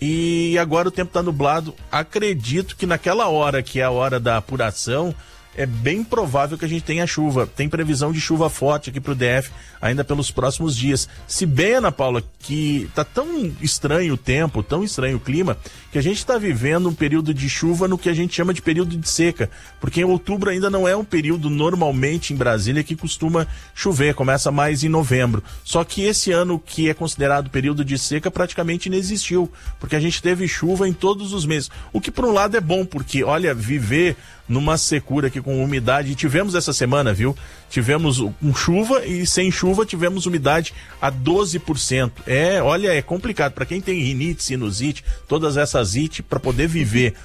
e agora o tempo tá nublado. Acredito que naquela hora que é a hora da apuração, é bem provável que a gente tenha chuva. Tem previsão de chuva forte aqui pro D F ainda pelos próximos dias. Se bem, Ana Paula, que tá tão estranho o tempo, tão estranho o clima, que a gente está vivendo um período de chuva no que a gente chama de período de seca, porque em outubro ainda não é um período normalmente em Brasília que costuma chover, começa mais em novembro. Só que esse ano, que é considerado período de seca, praticamente não existiu, porque a gente teve chuva em todos os meses. O que por um lado é bom, porque, olha, viver numa secura aqui com umidade, e tivemos essa semana, viu? Tivemos com chuva e sem chuva tivemos umidade a doze por cento. É, olha, é complicado. Para quem tem rinite, sinusite, todas essas ites, para poder viver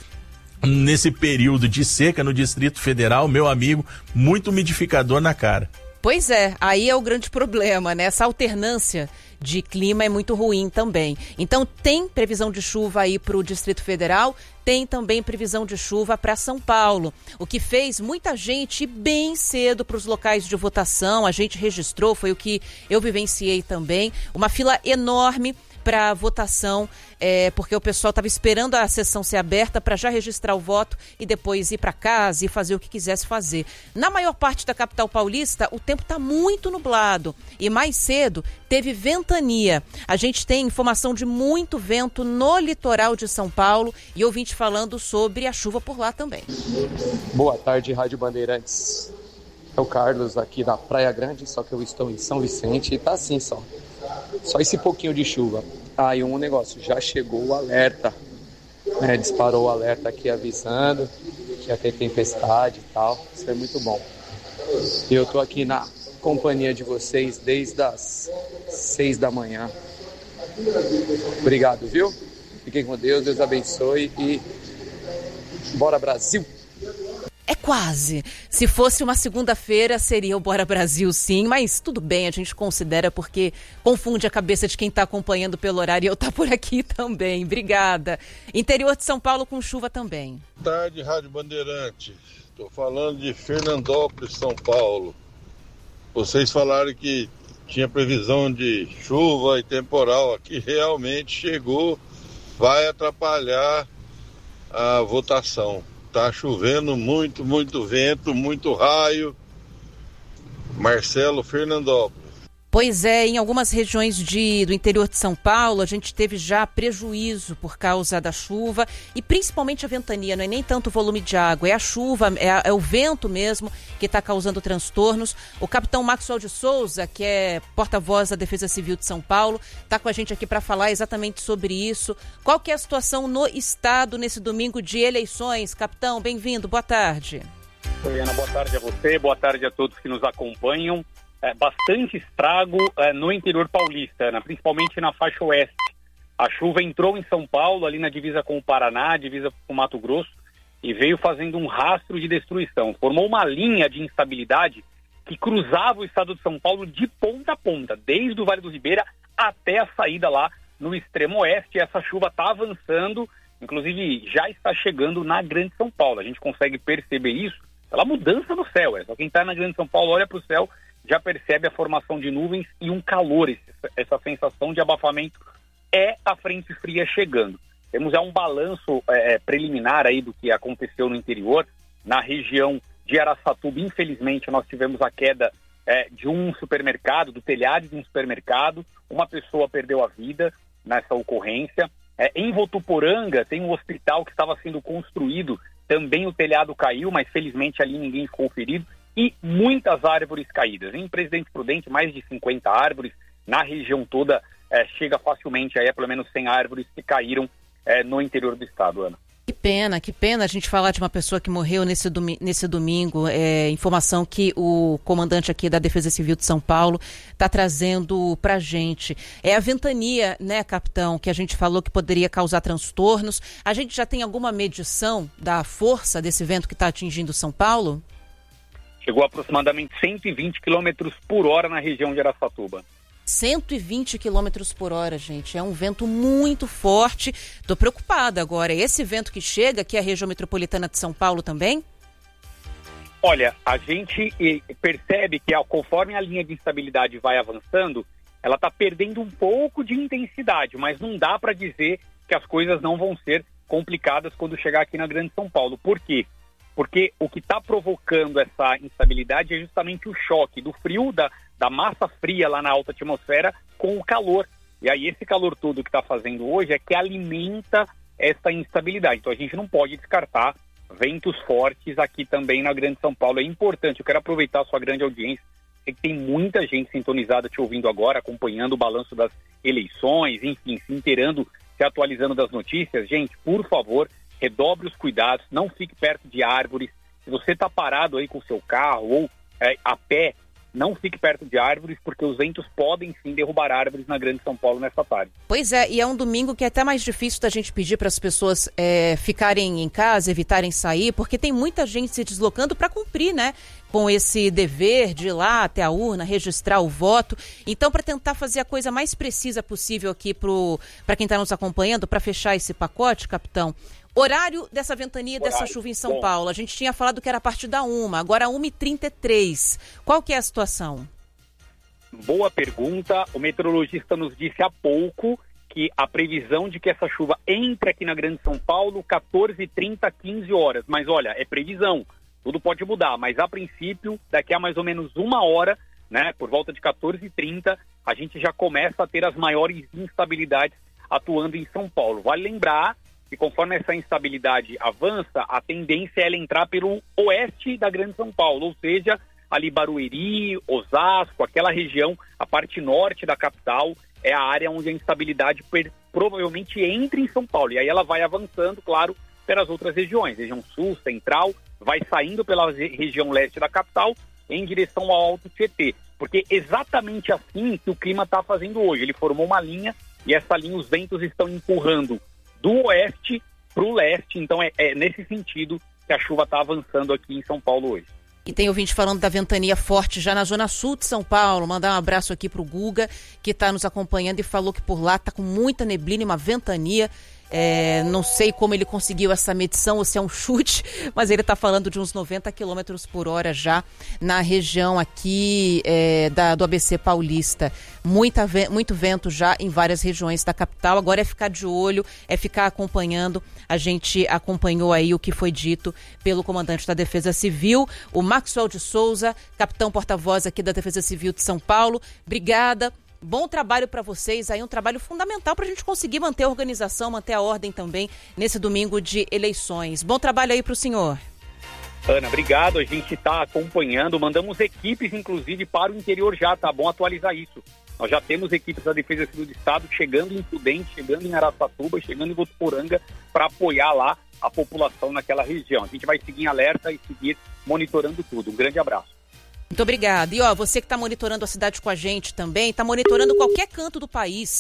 nesse período de seca no Distrito Federal, meu amigo, muito umidificador na cara. Pois é, aí é o grande problema, né? Essa alternância de clima é muito ruim também. Então tem previsão de chuva aí para o Distrito Federal, tem também previsão de chuva para São Paulo, o que fez muita gente ir bem cedo para os locais de votação. A gente registrou, foi o que eu vivenciei também, uma fila enorme para votação, é, porque o pessoal estava esperando a sessão ser aberta para já registrar o voto e depois ir para casa e fazer o que quisesse fazer. Na maior parte da capital paulista, o tempo está muito nublado e mais cedo teve ventania. A gente tem informação de muito vento no litoral de São Paulo e ouvinte falando sobre a chuva por lá também. Boa tarde, Rádio Bandeirantes. É o Carlos aqui da Praia Grande, só que eu estou em São Vicente e tá assim só. Só esse pouquinho de chuva. Ah, e um negócio, já chegou o alerta, né? Disparou o alerta aqui avisando que ia ter tempestade e tal. Isso é muito bom. E eu tô aqui na companhia de vocês desde as seis da manhã. Obrigado, viu? Fiquem com Deus, Deus abençoe e bora Brasil! É quase. Se fosse uma segunda-feira, seria o Bora Brasil, sim, mas tudo bem, a gente considera porque confunde a cabeça de quem está acompanhando pelo horário e eu tá por aqui também. Obrigada. Interior de São Paulo com chuva também. Boa tarde, Rádio Bandeirante. Estou falando de Fernandópolis, São Paulo. Vocês falaram que tinha previsão de chuva e temporal. Aqui realmente chegou, vai atrapalhar a votação. Tá chovendo muito, muito vento, muito raio. Marcelo, Fernandópolis. Pois é, em algumas regiões de, do interior de São Paulo, a gente teve já prejuízo por causa da chuva e principalmente a ventania, não é nem tanto o volume de água, é a chuva, é, a, é o vento mesmo que está causando transtornos. O capitão Maxwell de Souza, que é porta-voz da Defesa Civil de São Paulo, está com a gente aqui para falar exatamente sobre isso. Qual que é a situação no estado nesse domingo de eleições? Capitão, bem-vindo, boa tarde. Oi, Ana, boa tarde a você, boa tarde a todos que nos acompanham. É, bastante estrago é, no interior paulista, Ana, principalmente na faixa oeste. A chuva entrou em São Paulo, ali na divisa com o Paraná, divisa com o Mato Grosso, e veio fazendo um rastro de destruição. Formou uma linha de instabilidade que cruzava o estado de São Paulo de ponta a ponta, desde o Vale do Ribeira até a saída lá no extremo oeste. Essa chuva está avançando, inclusive já está chegando na Grande São Paulo. A gente consegue perceber isso pela mudança no céu. É só quem está na Grande São Paulo olha para o céu, já percebe a formação de nuvens e um calor, essa sensação de abafamento. É a frente fria chegando. Temos já um balanço é, preliminar aí do que aconteceu no interior. Na região de Araçatuba, infelizmente, nós tivemos a queda é, de um supermercado, do telhado de um supermercado. Uma pessoa perdeu a vida nessa ocorrência. É, em Votuporanga, tem um hospital que estava sendo construído. Também o telhado caiu, mas felizmente ali ninguém ficou ferido. E muitas árvores caídas. Em Presidente Prudente, mais de cinquenta árvores. Na região toda, é, chega facilmente aí a pelo menos cem árvores que caíram é, no interior do estado, Ana. Que pena, que pena a gente falar de uma pessoa que morreu nesse, domi- nesse domingo. É, informação que o comandante aqui da Defesa Civil de São Paulo está trazendo para a gente. É a ventania, né, capitão, que a gente falou que poderia causar transtornos. A gente já tem alguma medição da força desse vento que está atingindo São Paulo? Chegou a aproximadamente cento e vinte quilômetros por hora na região de Araçatuba. cento e vinte quilômetros por hora, gente. É um vento muito forte. Estou preocupada agora. Esse vento que chega aqui à região metropolitana de São Paulo também? Olha, a gente percebe que conforme a linha de instabilidade vai avançando, ela está perdendo um pouco de intensidade, mas não dá para dizer que as coisas não vão ser complicadas quando chegar aqui na Grande São Paulo. Por quê? Porque o que está provocando essa instabilidade é justamente o choque do frio, da, da massa fria lá na alta atmosfera com o calor. E aí esse calor todo que está fazendo hoje é que alimenta essa instabilidade. Então a gente não pode descartar ventos fortes aqui também na Grande São Paulo. É importante, eu quero aproveitar a sua grande audiência. Sei que tem muita gente sintonizada te ouvindo agora, acompanhando o balanço das eleições, enfim, se inteirando, se atualizando das notícias. Gente, por favor, redobre os cuidados, não fique perto de árvores. Se você está parado aí com o seu carro ou é, a pé, não fique perto de árvores, porque os ventos podem sim derrubar árvores na Grande São Paulo nessa tarde. Pois é, e é um domingo que é até mais difícil da gente pedir para as pessoas é, ficarem em casa, evitarem sair, porque tem muita gente se deslocando para cumprir, né, com esse dever de ir lá até a urna, registrar o voto. Então, para tentar fazer a coisa mais precisa possível aqui para quem está nos acompanhando, para fechar esse pacote, capitão, horário dessa ventania e dessa chuva em São Bom. Paulo. A gente tinha falado que era a partir da uma, agora uma e trinta e três. Qual que é a situação? Boa pergunta. O meteorologista nos disse há pouco que a previsão de que essa chuva entre aqui na Grande São Paulo, quatorze e trinta, quinze horas. Mas olha, é previsão. Tudo pode mudar, mas a princípio, daqui a mais ou menos uma hora, né, por volta de quatorze e trinta, a gente já começa a ter as maiores instabilidades atuando em São Paulo. Vale lembrar e conforme essa instabilidade avança, a tendência é ela entrar pelo oeste da Grande São Paulo, ou seja, ali Barueri, Osasco, aquela região, a parte norte da capital, é a área onde a instabilidade per- provavelmente entra em São Paulo. E aí ela vai avançando, claro, pelas outras regiões, região sul, central, vai saindo pela re- região leste da capital em direção ao Alto Tietê. Porque exatamente assim que o clima está fazendo hoje. Ele formou uma linha e essa linha os ventos estão empurrando do oeste para o leste, então é, é nesse sentido que a chuva está avançando aqui em São Paulo hoje. E tem ouvinte falando da ventania forte já na zona sul de São Paulo. Mandar um abraço aqui para o Guga, que está nos acompanhando e falou que por lá está com muita neblina e uma ventania. É, não sei como ele conseguiu essa medição ou se é um chute, mas ele está falando de uns noventa quilômetros por hora já na região aqui é, da, do A B C Paulista. Muita, muito vento já em várias regiões da capital. Agora é ficar de olho, é ficar acompanhando. A gente acompanhou aí o que foi dito pelo comandante da Defesa Civil, o Maxwell de Souza, capitão porta-voz aqui da Defesa Civil de São Paulo. Obrigada. Bom trabalho para vocês, aí um trabalho fundamental para a gente conseguir manter a organização, manter a ordem também nesse domingo de eleições. Bom trabalho aí para o senhor. Ana, obrigado, a gente está acompanhando, mandamos equipes inclusive para o interior já, tá bom atualizar isso. Nós já temos equipes da Defesa Civil do Estado chegando em Prudente, chegando em Araçatuba, chegando em Votuporanga para apoiar lá a população naquela região. A gente vai seguir em alerta e seguir monitorando tudo. Um grande abraço. Muito obrigada. E ó, você que está monitorando a cidade com a gente também, está monitorando qualquer canto do país.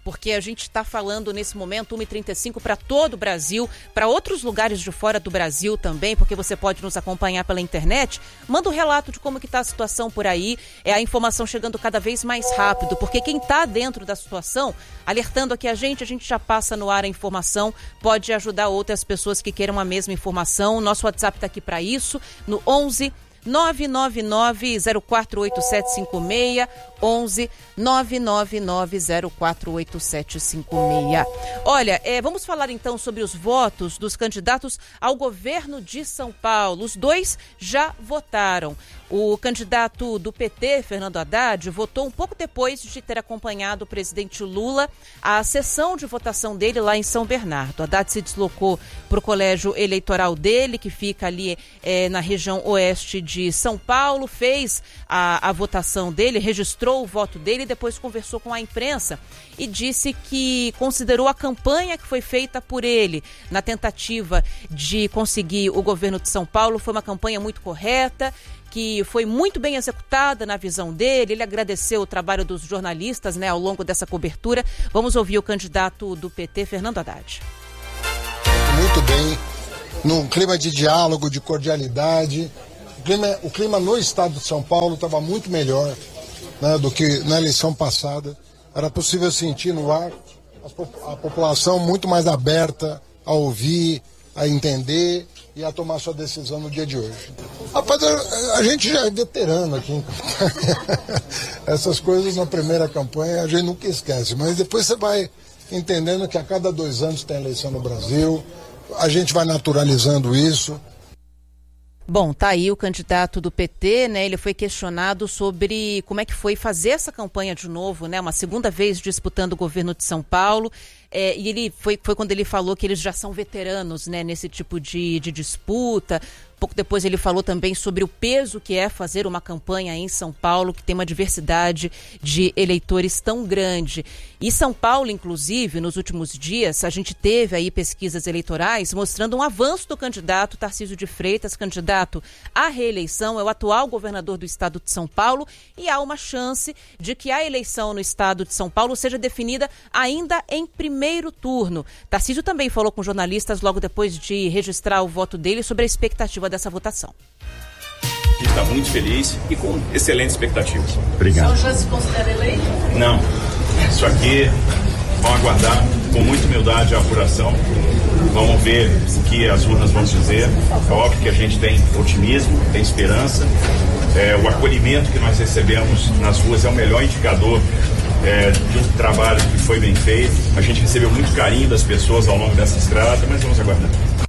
porque a gente está falando nesse momento uma e trinta e cinco para todo o Brasil, para outros lugares de fora do Brasil também, porque você pode nos acompanhar pela internet. Manda um relato de como que está a situação por aí, é a informação chegando cada vez mais rápido, porque quem está dentro da situação, alertando aqui a gente, a gente já passa no ar a informação, pode ajudar outras pessoas que queiram a mesma informação. Nosso WhatsApp está aqui para isso, no onze nove nove nove zero quatro oito sete cinco seis, onze nove nove nove zero quatro oito sete cinco seis. Olha, é, vamos falar então sobre os votos dos candidatos ao governo de São Paulo. Os dois já votaram. O candidato do P T, Fernando Haddad, votou um pouco depois de ter acompanhado o presidente Lula à sessão de votação dele lá em São Bernardo. Haddad se deslocou para o colégio eleitoral dele, que fica ali é, na região oeste de São Paulo, fez a, a votação dele, registrou o voto dele e depois conversou com a imprensa e disse que considerou a campanha que foi feita por ele na tentativa de conseguir o governo de São Paulo foi uma campanha muito correta, que foi muito bem executada na visão dele. Ele agradeceu o trabalho dos jornalistas, né, ao longo dessa cobertura. Vamos ouvir o candidato do P T, Fernando Haddad. Muito bem, num clima de diálogo, de cordialidade. O clima, o clima no estado de São Paulo estava muito melhor, né, do que na eleição passada. Era possível sentir no ar a população muito mais aberta a ouvir, a entender e a tomar sua decisão no dia de hoje. Rapaz, a, a gente já é veterano aqui. Essas coisas na primeira campanha a gente nunca esquece, mas depois você vai entendendo que a cada dois anos tem eleição no Brasil, a gente vai naturalizando isso. Bom, tá aí o candidato do P T, né? Ele foi questionado sobre como é que foi fazer essa campanha de novo, né? Uma segunda vez disputando o governo de São Paulo. É, e ele foi, foi quando ele falou que eles já são veteranos, né, nesse tipo de, de disputa. Pouco depois ele falou também sobre o peso que é fazer uma campanha em São Paulo, que tem uma diversidade de eleitores tão grande. E São Paulo, inclusive, nos últimos dias, a gente teve aí pesquisas eleitorais mostrando um avanço do candidato Tarcísio de Freitas, candidato à reeleição, é o atual governador do estado de São Paulo, e há uma chance de que a eleição no estado de São Paulo seja definida ainda em primeiro turno. Tarcísio também falou com jornalistas logo depois de registrar o voto dele sobre a expectativa dessa votação. A gente está muito feliz e com excelentes expectativas. Obrigado. O senhor já se considera eleito? Não. Isso aqui, vão aguardar com muita humildade a apuração. Vamos ver o que as urnas vão dizer. É óbvio que a gente tem otimismo, tem esperança. É, o acolhimento que nós recebemos nas ruas é o melhor indicador é, de um trabalho que foi bem feito. A gente recebeu muito carinho das pessoas ao longo dessa estrada, mas vamos aguardar.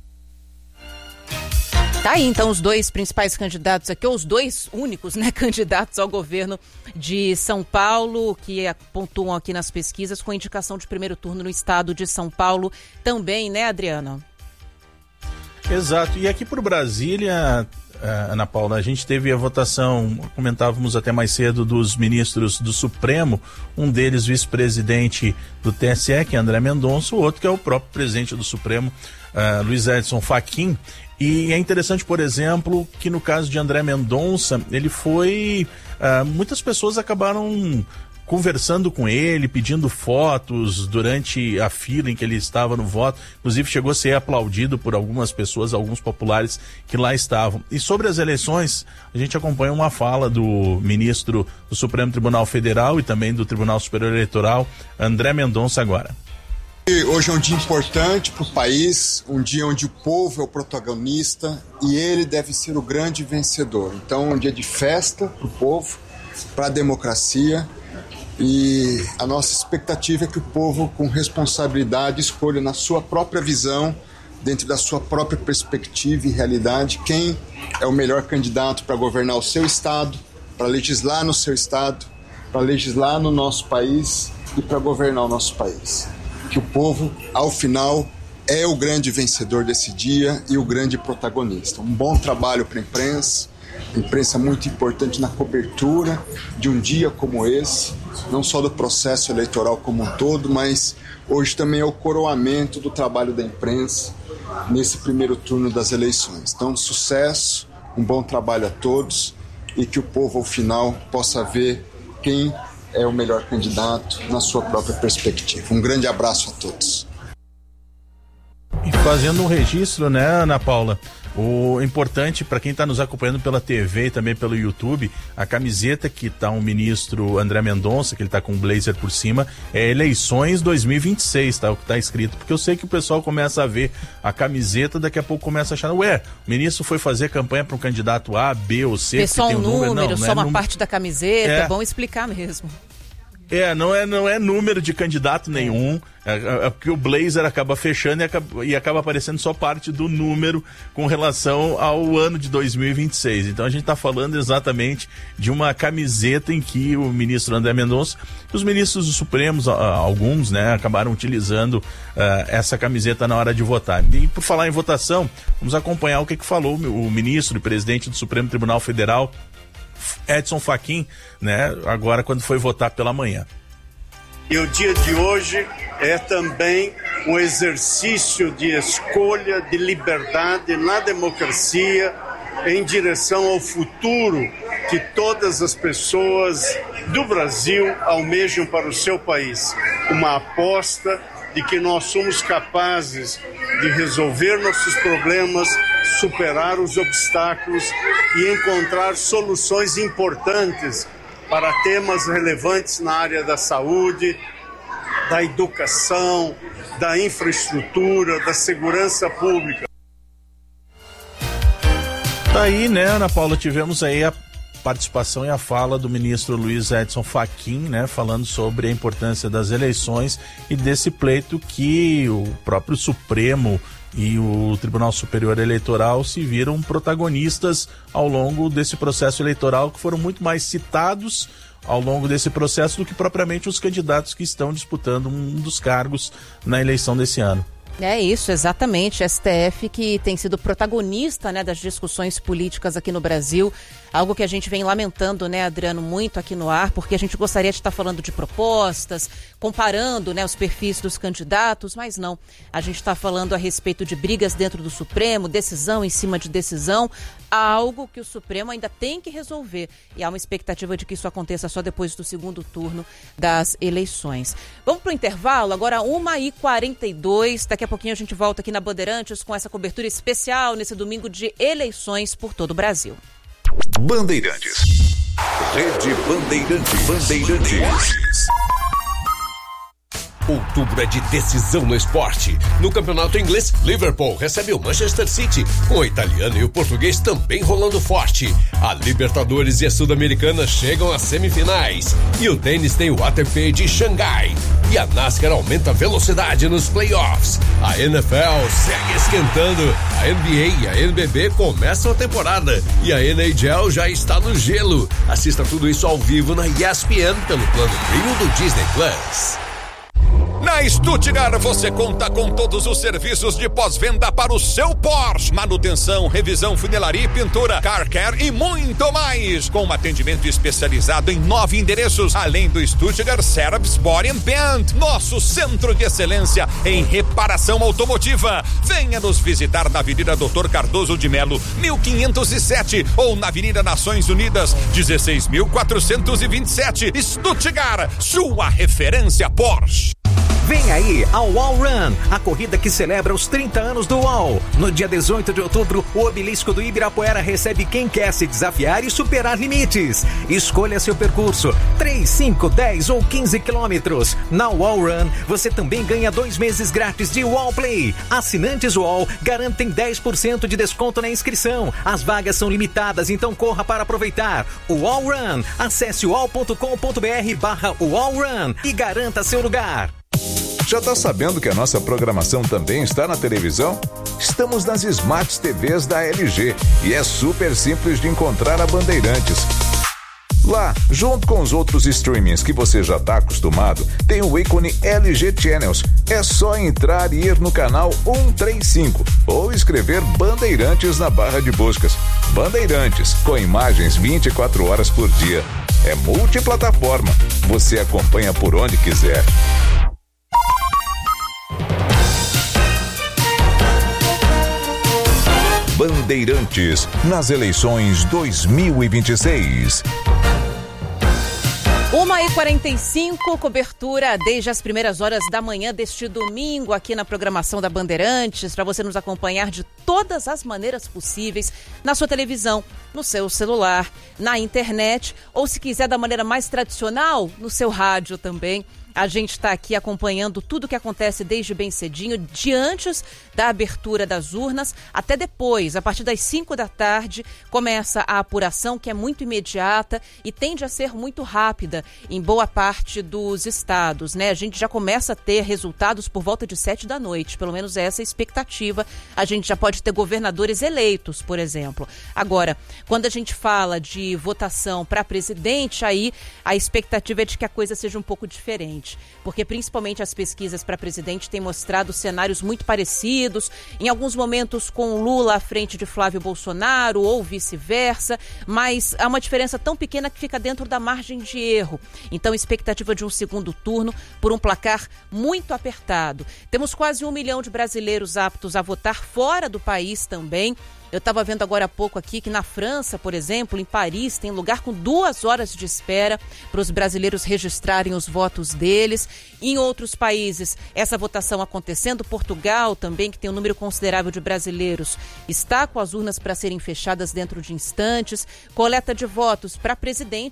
Tá aí, então, os dois principais candidatos aqui, ou os dois únicos, né, candidatos ao governo de São Paulo, que pontuam aqui nas pesquisas com indicação de primeiro turno no estado de São Paulo também, né, Adriano? Exato. E aqui por Brasília, Ana Paula, a gente teve a votação, comentávamos até mais cedo, dos ministros do Supremo, um deles vice-presidente do T S E, que é André Mendonça, o outro que é o próprio presidente do Supremo, uh, Luiz Edson Fachin. E é interessante, por exemplo, que no caso de André Mendonça, ele foi... Uh, muitas pessoas acabaram conversando com ele, pedindo fotos durante a fila em que ele estava no voto. Inclusive chegou a ser aplaudido por algumas pessoas, alguns populares que lá estavam. E sobre as eleições, a gente acompanha uma fala do ministro do Supremo Tribunal Federal e também do Tribunal Superior Eleitoral, André Mendonça, agora. Hoje é um dia importante para o país, um dia onde o povo é o protagonista e ele deve ser o grande vencedor. Então, um dia de festa para o povo, para a democracia, e a nossa expectativa é que o povo, com responsabilidade, escolha na sua própria visão, dentro da sua própria perspectiva e realidade, quem é o melhor candidato para governar o seu estado, para legislar no seu estado, para legislar no nosso país e para governar o nosso país. Que o povo, ao final, é o grande vencedor desse dia e o grande protagonista. Um bom trabalho para a imprensa, a imprensa muito importante na cobertura de um dia como esse, não só do processo eleitoral como um todo, mas hoje também é o coroamento do trabalho da imprensa nesse primeiro turno das eleições. Então, sucesso, um bom trabalho a todos e que o povo, ao final, possa ver quem é o melhor candidato na sua própria perspectiva. Um grande abraço a todos. E fazendo um registro, né, Ana Paula? O importante para quem está nos acompanhando pela T V e também pelo YouTube, a camiseta que está o ministro André Mendonça, que ele está com um blazer por cima, é eleições dois mil e vinte e seis, tá? O que está escrito, porque eu sei que o pessoal começa a ver a camiseta, daqui a pouco começa a achar, ué, o ministro foi fazer campanha para um candidato A, B ou C, é só um número, número não, só não é uma número... parte da camiseta, é, é é bom explicar mesmo. É, não é, não é número de candidato nenhum, é, é porque o blazer acaba fechando e acaba, e acaba aparecendo só parte do número com relação ao ano de dois mil e vinte e seis. Então a gente está falando exatamente de uma camiseta em que o ministro André Mendonça, os ministros do Supremos, alguns, né, acabaram utilizando uh, essa camiseta na hora de votar. E por falar em votação, vamos acompanhar o que, que falou o ministro e presidente do Supremo Tribunal Federal, Edson Fachin, né, agora quando foi votar pela manhã. E o dia de hoje é também um exercício de escolha, de liberdade na democracia, em direção ao futuro que todas as pessoas do Brasil almejam para o seu país. Uma aposta de que nós somos capazes de resolver nossos problemas, superar os obstáculos e encontrar soluções importantes para temas relevantes na área da saúde, da educação, da infraestrutura, da segurança pública. Daí, né, Ana Paula, tivemos aí a participação e a fala do ministro Luiz Edson Fachin, né, falando sobre a importância das eleições e desse pleito que o próprio Supremo e o Tribunal Superior Eleitoral se viram protagonistas ao longo desse processo eleitoral, que foram muito mais citados ao longo desse processo do que propriamente os candidatos que estão disputando um dos cargos na eleição desse ano. É isso, exatamente. S T F que tem sido protagonista, né, das discussões políticas aqui no Brasil. Algo que a gente vem lamentando, né, Adriano, muito aqui no ar, porque a gente gostaria de estar falando de propostas, comparando, né, os perfis dos candidatos, mas não. A gente está falando a respeito de brigas dentro do Supremo, decisão em cima de decisão, algo que o Supremo ainda tem que resolver. E há uma expectativa de que isso aconteça só depois do segundo turno das eleições. Vamos para o intervalo, agora uma e quarenta e dois. Daqui a pouquinho a gente volta aqui na Bandeirantes com essa cobertura especial nesse domingo de eleições por todo o Brasil. Bandeirantes. Rede Bandeirantes. Bandeirantes. Outubro é de decisão no esporte. No campeonato inglês, Liverpool recebe o Manchester City, com o italiano e o português também rolando forte. A Libertadores e a Sul-Americana chegam às semifinais. E o tênis tem o A T P de Xangai. E a NASCAR aumenta a velocidade nos playoffs. A N F L segue esquentando. A N B A e a N B B começam a temporada. E a N H L já está no gelo. Assista tudo isso ao vivo na E S P N pelo plano Premium do Disney Plus. Na Stuttgart você conta com todos os serviços de pós-venda para o seu Porsche. Manutenção, revisão, funilaria e pintura, car care e muito mais. Com um atendimento especializado em nove endereços, além do Stuttgart Service Body and Paint, nosso centro de excelência em reparação automotiva. Venha nos visitar na Avenida Doutor Cardoso de Melo, mil quinhentos e sete, ou na Avenida Nações Unidas, dezesseis mil quatrocentos e vinte e sete. Stuttgart, sua referência Porsche. Vem aí a Wall Run, a corrida que celebra os trinta anos do Wall. No dia dezoito de outubro, o obelisco do Ibirapuera recebe quem quer se desafiar e superar limites. Escolha seu percurso, três, cinco, dez ou quinze quilômetros. Na Wall Run, você também ganha dois meses grátis de Wall Play. Assinantes Wall garantem dez por cento de desconto na inscrição. As vagas são limitadas, então corra para aproveitar. O Wall Run, acesse wall ponto com ponto br barra Wall Run e garanta seu lugar. Já tá sabendo que a nossa programação também está na televisão? Estamos nas Smart T Vs da L G e é super simples de encontrar a Bandeirantes. Lá, junto com os outros streamings que você já está acostumado, tem o ícone L G Channels. É só entrar e ir no canal cento e trinta e cinco ou escrever Bandeirantes na barra de buscas. Bandeirantes, com imagens vinte e quatro horas por dia. É multiplataforma. Você acompanha por onde quiser. Bandeirantes nas eleições dois mil e vinte e seis. uma e quarenta e cinco, cobertura desde as primeiras horas da manhã deste domingo aqui na programação da Bandeirantes, para você nos acompanhar de todas as maneiras possíveis, na sua televisão, no seu celular, na internet, ou se quiser da maneira mais tradicional, no seu rádio também. A gente está aqui acompanhando tudo o que acontece desde bem cedinho, de antes da abertura das urnas até depois. A partir das cinco da tarde começa a apuração, que é muito imediata e tende a ser muito rápida em boa parte dos estados, né? A gente já começa a ter resultados por volta de sete da noite, pelo menos essa é a expectativa. A gente já pode ter governadores eleitos, por exemplo. Agora, quando a gente fala de votação para presidente, aí a expectativa é de que a coisa seja um pouco diferente. Porque principalmente as pesquisas para presidente têm mostrado cenários muito parecidos, em alguns momentos com Lula à frente de Flávio Bolsonaro ou vice-versa, mas há uma diferença tão pequena que fica dentro da margem de erro. Então, expectativa de um segundo turno por um placar muito apertado. Temos quase um milhão de brasileiros aptos a votar fora do país também. Eu estava vendo agora há pouco aqui que na França, por exemplo, em Paris, tem lugar com duas horas de espera para os brasileiros registrarem os votos deles. Em outros países, essa votação acontecendo. Portugal também, que tem um número considerável de brasileiros, está com as urnas para serem fechadas dentro de instantes. Coleta de votos para presidente